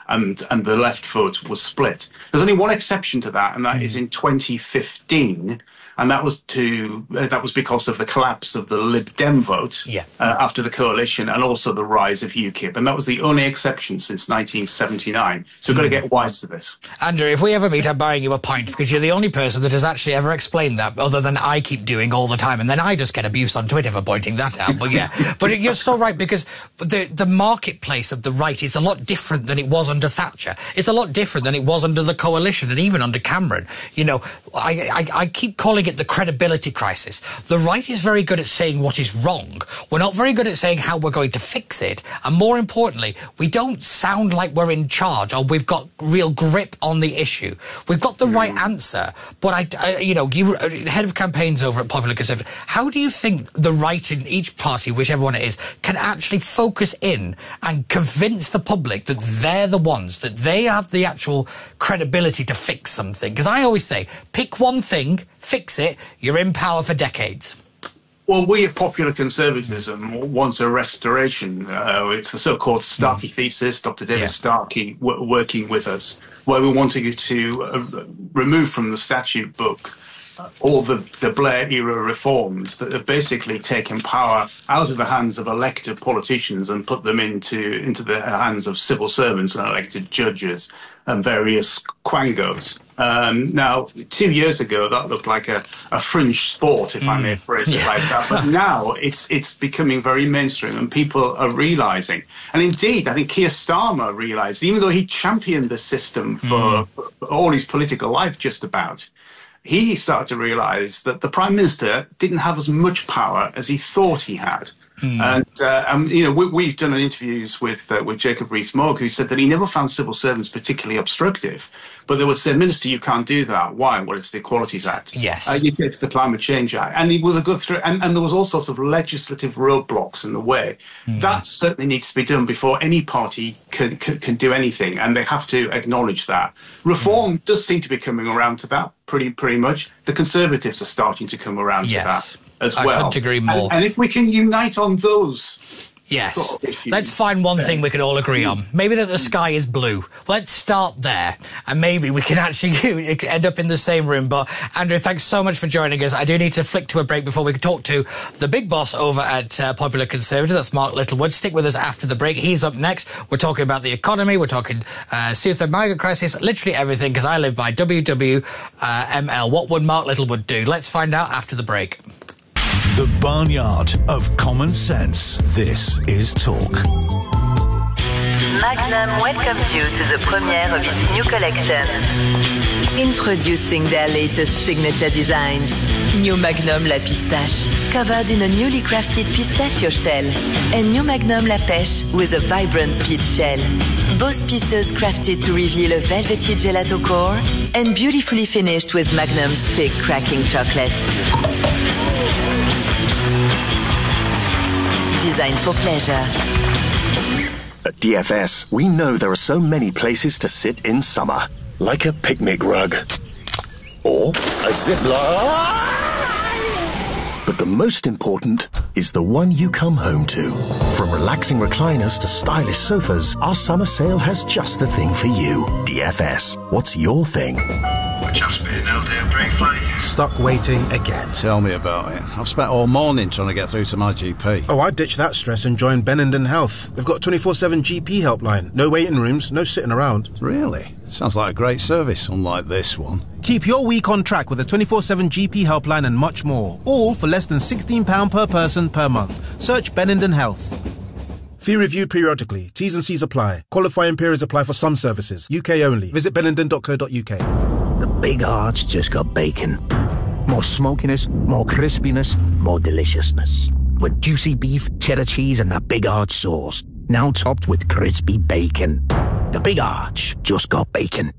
Speaker 17: and, and the left vote was split. There's only one exception to that, and that mm. is in twenty fifteen. And that was to uh, that was because of the collapse of the Lib Dem vote
Speaker 2: yeah.
Speaker 17: uh, after the coalition, and also the rise of UKIP. And that was the only exception since nineteen seventy-nine. So we've got to get wise to this.
Speaker 2: Andrew, if we ever meet, I'm buying you a pint, because you're the only person that has actually ever explained that, other than I keep doing all the time. And then I just get abuse on Twitter for pointing that out. But yeah, but you're so right, because the, the marketplace of the right is a lot different than it was under Thatcher. It's a lot different than it was under the coalition and even under Cameron. You know, I, I, I keep calling it the credibility crisis. The right is very good at saying what is wrong. We're not very good at saying how we're going to fix it. And more importantly, we don't sound like we're in charge or we've got real grip on the issue. We've got the mm. right answer. But, I, I, you know, you, head of campaigns over at Popular Conservative, how do you think the right in each party, whichever one it is, can actually focus in and convince the public that they're the ones, that they have the actual credibility to fix something? Because I always say, pick one thing, fix it, you're in power for decades.
Speaker 17: Well, we at Popular Conservatism want a restoration. Uh, it's the so-called Starkey mm. thesis, Doctor David yeah. Starkey w- working with us, where we want to, to uh, remove from the statute book uh, all the, the Blair-era reforms that have basically taken power out of the hands of elected politicians and put them into, into the hands of civil servants and elected judges and various quangos. Um, now, two years ago, that looked like a, a fringe sport, if mm. I may phrase it yeah. like that. But now it's it's becoming very mainstream, and people are realising. And indeed, I think Keir Starmer realised, even though he championed the system for, mm. for all his political life just about, he started to realise that the Prime Minister didn't have as much power as he thought he had. Mm. And, uh, um, you know, we, we've done interviews with uh, with Jacob Rees-Mogg, who said that he never found civil servants particularly obstructive. But they would say, Minister, you can't do that. Why? Well, it's the Equalities Act.
Speaker 2: Yes.
Speaker 17: Uh, you get to the Climate Change Act. And he will go through, and, and there was all sorts of legislative roadblocks in the way. Mm. That certainly needs to be done before any party can, can, can do anything. And they have to acknowledge that. Reform mm. does seem to be coming around to that pretty, pretty much. The Conservatives are starting to come around
Speaker 2: yes.
Speaker 17: to that as
Speaker 2: I
Speaker 17: well.
Speaker 2: I couldn't agree more.
Speaker 17: And, and if we can unite on those...
Speaker 2: Yes.
Speaker 17: Sort of issues,
Speaker 2: let's find one thing we can all agree on. Maybe that the sky is blue. Let's start there, and maybe we can actually end up in the same room. But, Andrew, thanks so much for joining us. I do need to flick to a break before we can talk to the big boss over at uh, Popular Conservative. That's Mark Littlewood. Stick with us after the break. He's up next. We're talking about the economy. We're talking uh, Ceuta migrant crisis, literally everything, because I live by W W M L. What would Mark Littlewood do? Let's find out after the break.
Speaker 5: The barnyard of common sense. This is Talk.
Speaker 18: Magnum welcomes you to the premiere of its new collection. Introducing their latest signature designs. New Magnum La Pistache, covered in a newly crafted pistachio shell. And New Magnum La Pêche with a vibrant peach shell. Both pieces crafted to reveal a velvety gelato core and beautifully finished with Magnum's thick cracking chocolate. Designed for pleasure.
Speaker 19: At D F S, we know there are so many places to sit in summer. Like a picnic rug. Or a zip line. But the most important is the one you come home to. From relaxing recliners to stylish sofas, our summer sale has just the thing for you. D F S, what's your thing?
Speaker 20: Just been an L D L break flight.
Speaker 21: Stuck waiting again.
Speaker 20: Tell me about it. I've spent all morning trying to get through to my G P.
Speaker 21: Oh, I'd ditch that stress and join Benenden Health. They've got twenty-four seven G P helpline. No waiting rooms, no sitting around.
Speaker 20: Really? Sounds like a great service, unlike this one.
Speaker 21: Keep your week on track with a twenty-four seven G P helpline and much more. All for less than sixteen pounds per person per month. Search Benenden Health. Fee reviewed periodically. T's and C's apply. Qualifying periods apply for some services. U K only. Visit benenden dot co dot U K.
Speaker 22: The Big Arch just got bacon. More smokiness, more crispiness, more deliciousness. With juicy beef, cheddar cheese and that Big Arch sauce. Now topped with crispy bacon. The Big Arch just got bacon.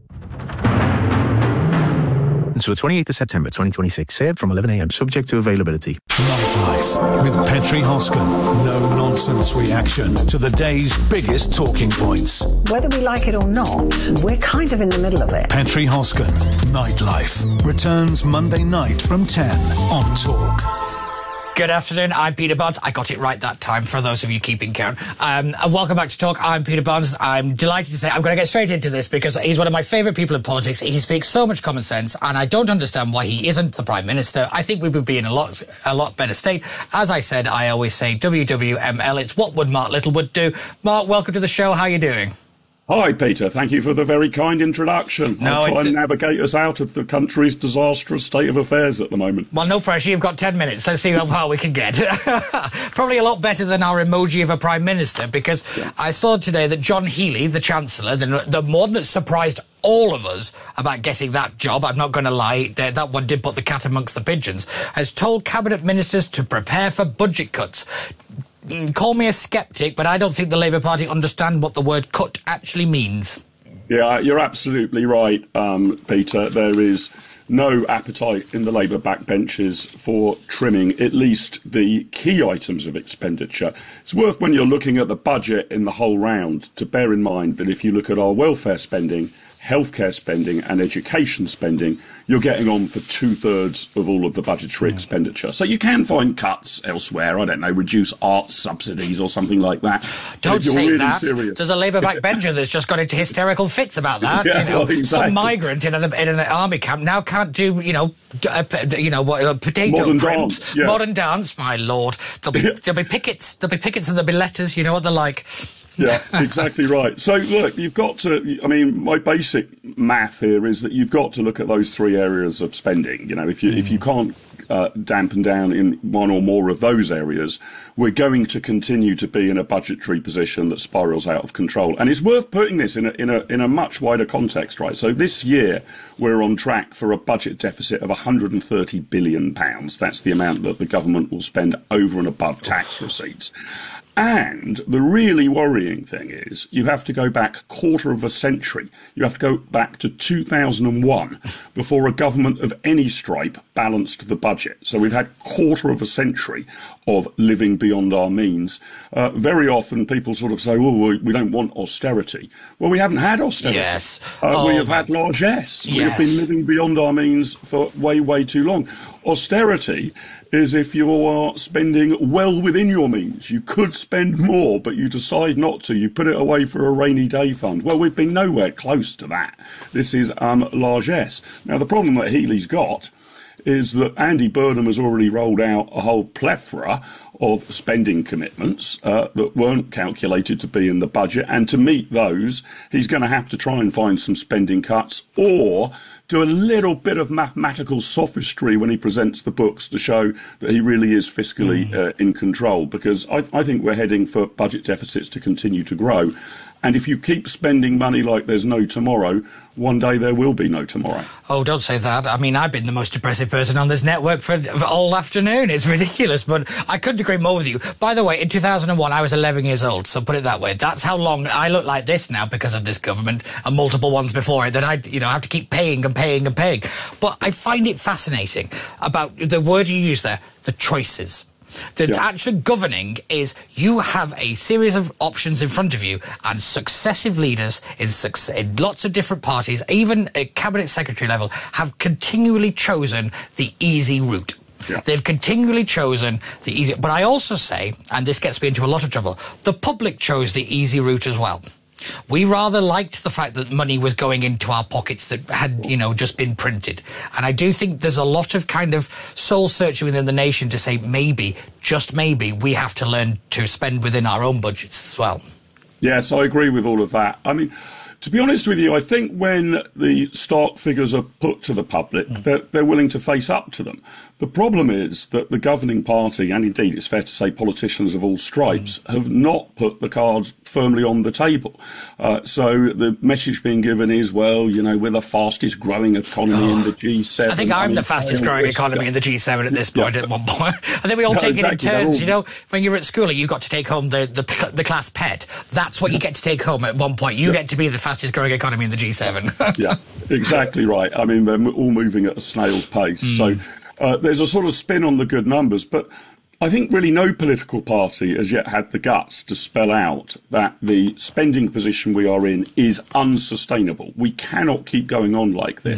Speaker 23: Until the twenty-eighth of September twenty twenty-six. Served from eleven a m subject to availability.
Speaker 5: Nightlife with Petri Hoskin. No nonsense reaction to the day's biggest talking points.
Speaker 24: Whether we like it or not, we're kind of in the middle of it.
Speaker 5: Petri Hoskin. Nightlife returns Monday night from ten on Talk.
Speaker 2: Good afternoon, I'm Peter Barnes. I got it right that time, for those of you keeping count. Um, and welcome back to Talk. I'm Peter Barnes. I'm delighted to say I'm going to get straight into this because he's one of my favourite people in politics. He speaks so much common sense, and I don't understand why he isn't the Prime Minister. I think we would be in a lot a lot better state. As I said, I always say W W M L. It's what would Mark Littlewood do. Mark, welcome to the show. How are you doing?
Speaker 1: Hi, Peter. Thank you for the very kind introduction.
Speaker 2: No,
Speaker 1: I'll try and navigate us out of the country's disastrous state of affairs at the moment.
Speaker 2: Well, no pressure. You've got ten minutes. Let's see how far we can get. Probably a lot better than our emoji of a Prime Minister, because yeah. I saw today that John Healey, the Chancellor, the, the one that surprised all of us about getting that job, I'm not going to lie, that, that one did put the cat amongst the pigeons, has told Cabinet Ministers to prepare for budget cuts. Call me a sceptic, but I don't think the Labour Party understand what the word cut actually means.
Speaker 1: Yeah, you're absolutely right, um, Peter. There is no appetite in the Labour backbenches for trimming at least the key items of expenditure. It's worth, when you're looking at the budget in the whole round, to bear in mind that if you look at our welfare spending, healthcare spending and education spending, you're getting on for two-thirds of all of the budgetary mm. expenditure. So you can find cuts elsewhere. I don't know, reduce arts subsidies or something like that.
Speaker 2: Don't say
Speaker 1: really
Speaker 2: that.
Speaker 1: Serious.
Speaker 2: There's a Labour backbencher that's just got into hysterical fits about that.
Speaker 1: Yeah,
Speaker 2: you know,
Speaker 1: well, exactly.
Speaker 2: Some migrant in an, in an army camp now can't do, you know, uh, you know, uh, potato
Speaker 1: modern
Speaker 2: crimps,
Speaker 1: dance, yeah.
Speaker 2: modern dance. My lord, there'll be there'll be pickets, there'll be pickets, and there'll be letters. You know what they're like.
Speaker 1: Yeah, exactly right. So, look, you've got to, I mean, my basic math here is that you've got to look at those three areas of spending. You know, if you, mm. if you can't uh, dampen down in one or more of those areas, we're going to continue to be in a budgetary position that spirals out of control. And it's worth putting this in a, in a, in a much wider context, right? So this year, we're on track for a budget deficit of one hundred thirty billion pounds. That's the amount that the government will spend over and above tax receipts. And the really worrying thing is you have to go back a quarter of a century. You have to go back to two thousand one before a government of any stripe balanced the budget. So we've had a quarter of a century of living beyond our means. Uh, very often people sort of say, oh, we don't want austerity. Well, we haven't had austerity.
Speaker 2: Yes.
Speaker 1: Uh,
Speaker 2: oh,
Speaker 1: we have had largesse.
Speaker 2: Yes.
Speaker 1: We have been living beyond our means for way, way too long. Austerity is if you are spending well within your means. You could spend more, but you decide not to. You put it away for a rainy day fund. Well, we've been nowhere close to that. This is um, largesse. Now, the problem that Healey's got is that Andy Burnham has already rolled out a whole plethora of spending commitments uh, that weren't calculated to be in the budget. And to meet those, he's going to have to try and find some spending cuts or do a little bit of mathematical sophistry when he presents the books to show that he really is fiscally uh, in control, because I, I think we're heading for budget deficits to continue to grow. And if you keep spending money like there's no tomorrow, one day there will be no tomorrow.
Speaker 2: Oh, don't say that. I mean, I've been the most depressive person on this network for, for all afternoon. It's ridiculous, but I couldn't agree more with you. By the way, in two thousand one, I was eleven years old, so put it that way. That's how long I look like this now because of this government and multiple ones before it that I, you know, have to keep paying and paying and paying. But I find it fascinating about the word you use there, the choices. The yeah. actual governing is you have a series of options in front of you, and successive leaders in, suc- in lots of different parties, even at cabinet secretary level, have continually chosen the easy route. Yeah. They've continually chosen the easy... But I also say, and this gets me into a lot of trouble, the public chose the easy route as well. We rather liked the fact that money was going into our pockets that had, you know, just been printed. And I do think there's a lot of kind of soul searching within the nation to say maybe, just maybe, we have to learn to spend within our own budgets as well.
Speaker 1: Yes, I agree with all of that. I mean, to be honest with you, I think when the stock figures are put to the public, mm. they're, they're willing to face up to them. The problem is that the governing party, and indeed it's fair to say politicians of all stripes, mm. have not put the cards firmly on the table. Uh, so the message being given is, well, you know, we're the fastest growing economy oh. in the G seven.
Speaker 2: I think I'm I mean, the fastest growing economy in the G seven at this point yeah. at one point. I think we all no, take exactly. it in turns. All... You know, when you were at school, you got to take home the, the, the class pet. That's what you get to take home at one point. You yeah. get to be the fastest growing economy in the G seven.
Speaker 1: Yeah, exactly right. I mean, we're all moving at a snail's pace. Mm. So uh, there's a sort of spin on the good numbers, but I think really no political party has yet had the guts to spell out that the spending position we are in is unsustainable. We cannot keep going on like this. Mm.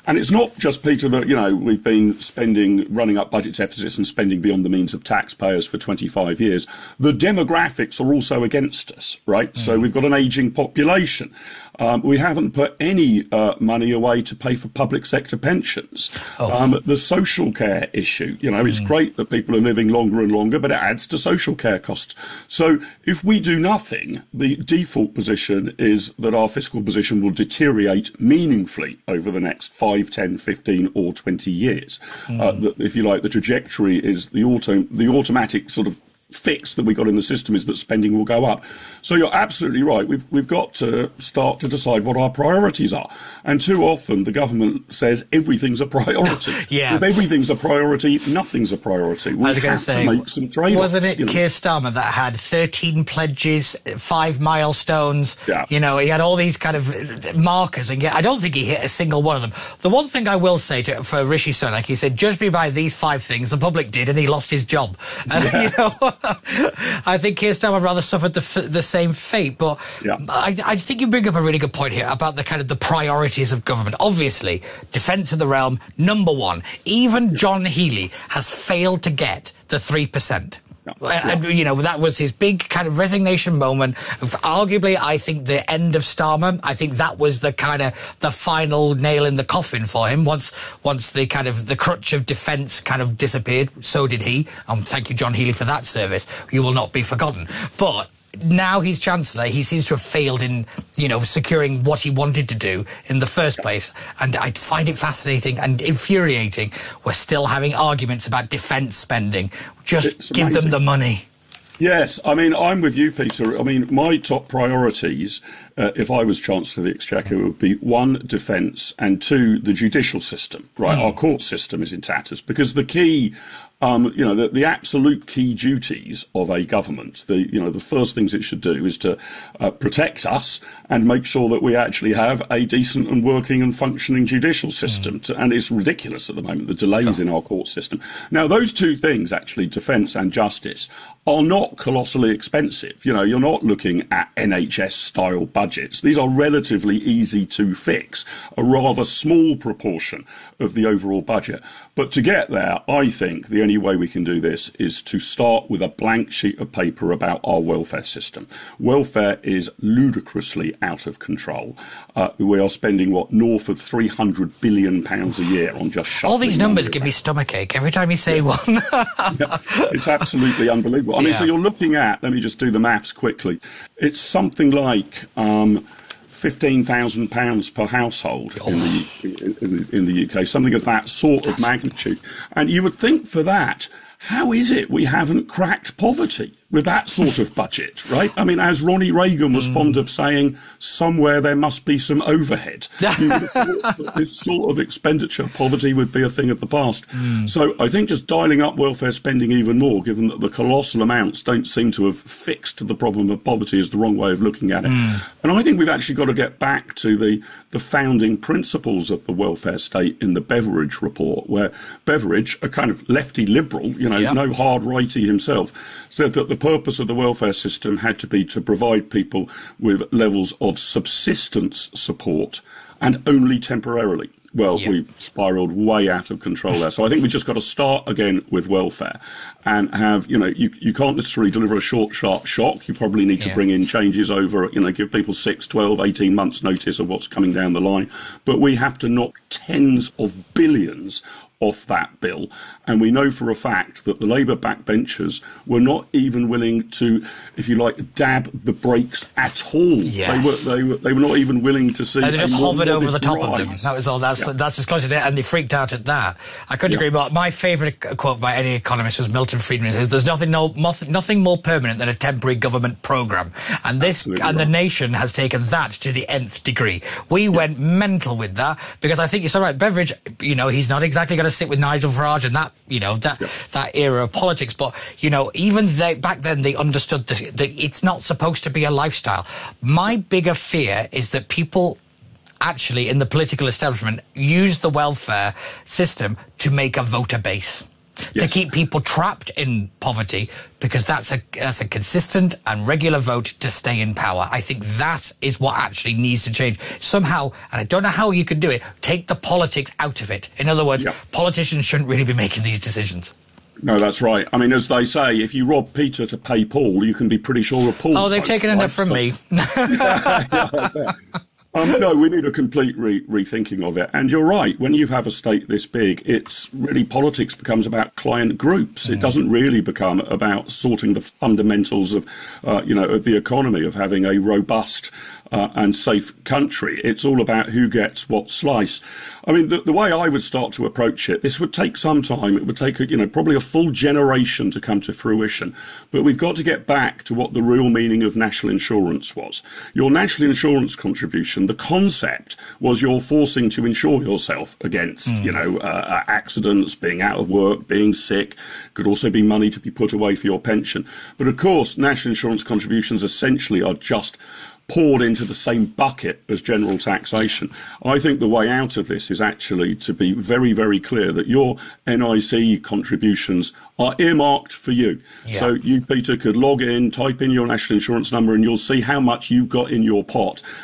Speaker 1: And it's not just, Peter, that, you know, we've been spending, running up budget deficits and spending beyond the means of taxpayers for twenty-five years. The demographics are also against us, right? Mm. So we've got an ageing population. Um, we haven't put any uh, money away to pay for public sector pensions. Oh. Um, the social care issue, you know, it's mm. great that people are living longer and longer, but it adds to social care costs. So if we do nothing, the default position is that our fiscal position will deteriorate meaningfully over the next five, ten, fifteen or twenty years. Mm. Uh, that, if you like, the trajectory is the auto, the automatic sort of fix that we got in the system is that spending will go up. So you're absolutely right. We've we've got to start to decide what our priorities are. And too often the government says everything's a priority.
Speaker 2: Yeah.
Speaker 1: If everything's a priority, nothing's a priority. We
Speaker 2: I was
Speaker 1: have
Speaker 2: going to say,
Speaker 1: to make some trade-offs.
Speaker 2: Wasn't it
Speaker 1: you know.
Speaker 2: Keir Starmer that had thirteen pledges, five milestones?
Speaker 1: Yeah.
Speaker 2: You know, he had all these kind of markers, and yet I don't think he hit a single one of them. The one thing I will say to, for Rishi Sunak, he said, judge me by these five things. The public did, and he lost his job. And,
Speaker 1: Yeah.
Speaker 2: you know, I think Keir Starmer rather suffered the f- the same fate. But
Speaker 1: yeah.
Speaker 2: I, I think you bring up a really good point here about the kind of the priorities of government. Obviously, defence of the realm, number one. Even John Healey has failed to get the three percent.
Speaker 1: Yeah.
Speaker 2: And, you know, that was his big kind of resignation moment. Arguably, I think the end of Starmer, I think that was the kind of the final nail in the coffin for him. Once once the kind of the crutch of defence kind of disappeared, so did he. And thank you, John Healey, for that service. You will not be forgotten. But now he's Chancellor, he seems to have failed in, you know, securing what he wanted to do in the first place. And I find it fascinating and infuriating. We're still having arguments about defence spending. Just
Speaker 1: It's
Speaker 2: give
Speaker 1: amazing.
Speaker 2: them the money.
Speaker 1: Yes, I mean, I'm with you, Peter. I mean, my top priorities, uh, if I was Chancellor of the Exchequer, would be one, defence, and two, the judicial system. Right,
Speaker 2: Mm.
Speaker 1: our court system is in tatters because the key, um, you know, the, the absolute key duties of a government, the you know, the first things it should do is to uh, protect us and make sure that we actually have a decent and working and functioning judicial system. Mm. To, and it's ridiculous at the moment, the delays in our court system. Now, those two things, actually, defence and justice, are not colossally expensive. You know, you're not looking at N H S-style budgets. These are relatively easy to fix, a rather small proportion of the overall budget. But to get there, I think the only way we can do this is to start with a blank sheet of paper about our welfare system. Welfare is ludicrously out of control. Uh, we are spending, what, north of three hundred billion pounds a year on just shuffling
Speaker 2: All these numbers
Speaker 1: money
Speaker 2: give
Speaker 1: around.
Speaker 2: me stomachache every time you say
Speaker 1: Yeah.
Speaker 2: one.
Speaker 1: Yeah, it's absolutely unbelievable. I mean,
Speaker 2: Yeah.
Speaker 1: so you're looking at, let me just do the maths quickly. It's something like um, fifteen thousand pounds per household in, the, in, the, in the U K, something of that sort of magnitude. And you would think for that, how is it we haven't cracked poverty with that sort of budget, right? I mean, as Ronnie Reagan was mm. fond of saying, somewhere there must be some overhead. You would have thought that this sort of expenditure, poverty would be a thing of the past. Mm. So I think just dialing up welfare spending even more, given that the colossal amounts don't seem to have fixed the problem of poverty, is the wrong way of looking at it. Mm. And I think we've actually got to get back to the, the founding principles of the welfare state in the Beveridge report, where Beveridge, a kind of lefty liberal, you know,
Speaker 2: Yep.
Speaker 1: no hard righty himself, said that the purpose of the welfare system had to be to provide people with levels of subsistence support, and only temporarily. Well,
Speaker 2: Yeah.
Speaker 1: we spiralled way out of control there. So I think we've just got to start again with welfare and have, you know, you, you can't necessarily deliver a short, sharp shock. You probably need to
Speaker 2: Yeah.
Speaker 1: bring in changes over, you know, give people six, twelve, eighteen months notice of what's coming down the line. But we have to knock tens of billions off that bill. And we know for a fact that the Labour backbenchers were not even willing to, if you like, dab the brakes at all.
Speaker 2: Yes.
Speaker 1: They were, they were, they were not even willing to see.
Speaker 2: They just
Speaker 1: a more
Speaker 2: hovered over the
Speaker 1: modest
Speaker 2: top of them.
Speaker 1: rise.
Speaker 2: That was all. That's
Speaker 1: Yeah.
Speaker 2: that's as close as it, and they freaked out at that. I couldn't
Speaker 1: Yeah.
Speaker 2: agree more. My favourite quote by any economist was Milton Friedman. He says, "There's nothing no nothing more permanent than a temporary government programme," and this
Speaker 1: Absolutely
Speaker 2: and the
Speaker 1: right.
Speaker 2: nation has taken that to the nth degree. We went mental with that because I think you're so right. Beveridge, you know, he's not exactly going to sit with Nigel Farage and that, you know, that
Speaker 1: Yeah.
Speaker 2: that era of politics. But you know, even they back then they understood that, that it's not supposed to be a lifestyle. My bigger fear is that people actually in the political establishment use the welfare system to make a voter base. Yes. To keep people trapped in poverty, because that's a that's a consistent and regular vote to stay in power. I think that is what actually needs to change. Somehow, and I don't know how you could do it, take the politics out of it. In other words, yep. politicians shouldn't really be making these decisions.
Speaker 1: No, that's right. I mean, as they say, if you rob Peter to pay Paul, you can be pretty sure of Paul.
Speaker 2: Oh, they've taken enough from so. me.
Speaker 1: yeah, yeah, Um, no, we need a complete re- rethinking of it. And you're right, when you have a state this big, it's really politics becomes about client groups. Mm. It doesn't really become about sorting the fundamentals of, uh, you know, of the economy, of having a robust uh, and safe country. It's all about who gets what slice. I mean, the, the way I would start to approach it, this would take some time. It would take, a, you know, probably a full generation to come to fruition. But we've got to get back to what the real meaning of national insurance was. Your national insurance contribution, the concept was you're forcing to insure yourself against, mm. you know, uh, accidents, being out of work, being sick. Could also be money to be put away for your pension. But of course, national insurance contributions essentially are just poured into the same bucket as general taxation. I think the way out of this is actually to be very, very clear that your N I C contributions are earmarked for you. Yeah. So you, Peter, could log in, type in your national insurance number, and you'll see how much you've got in your pot.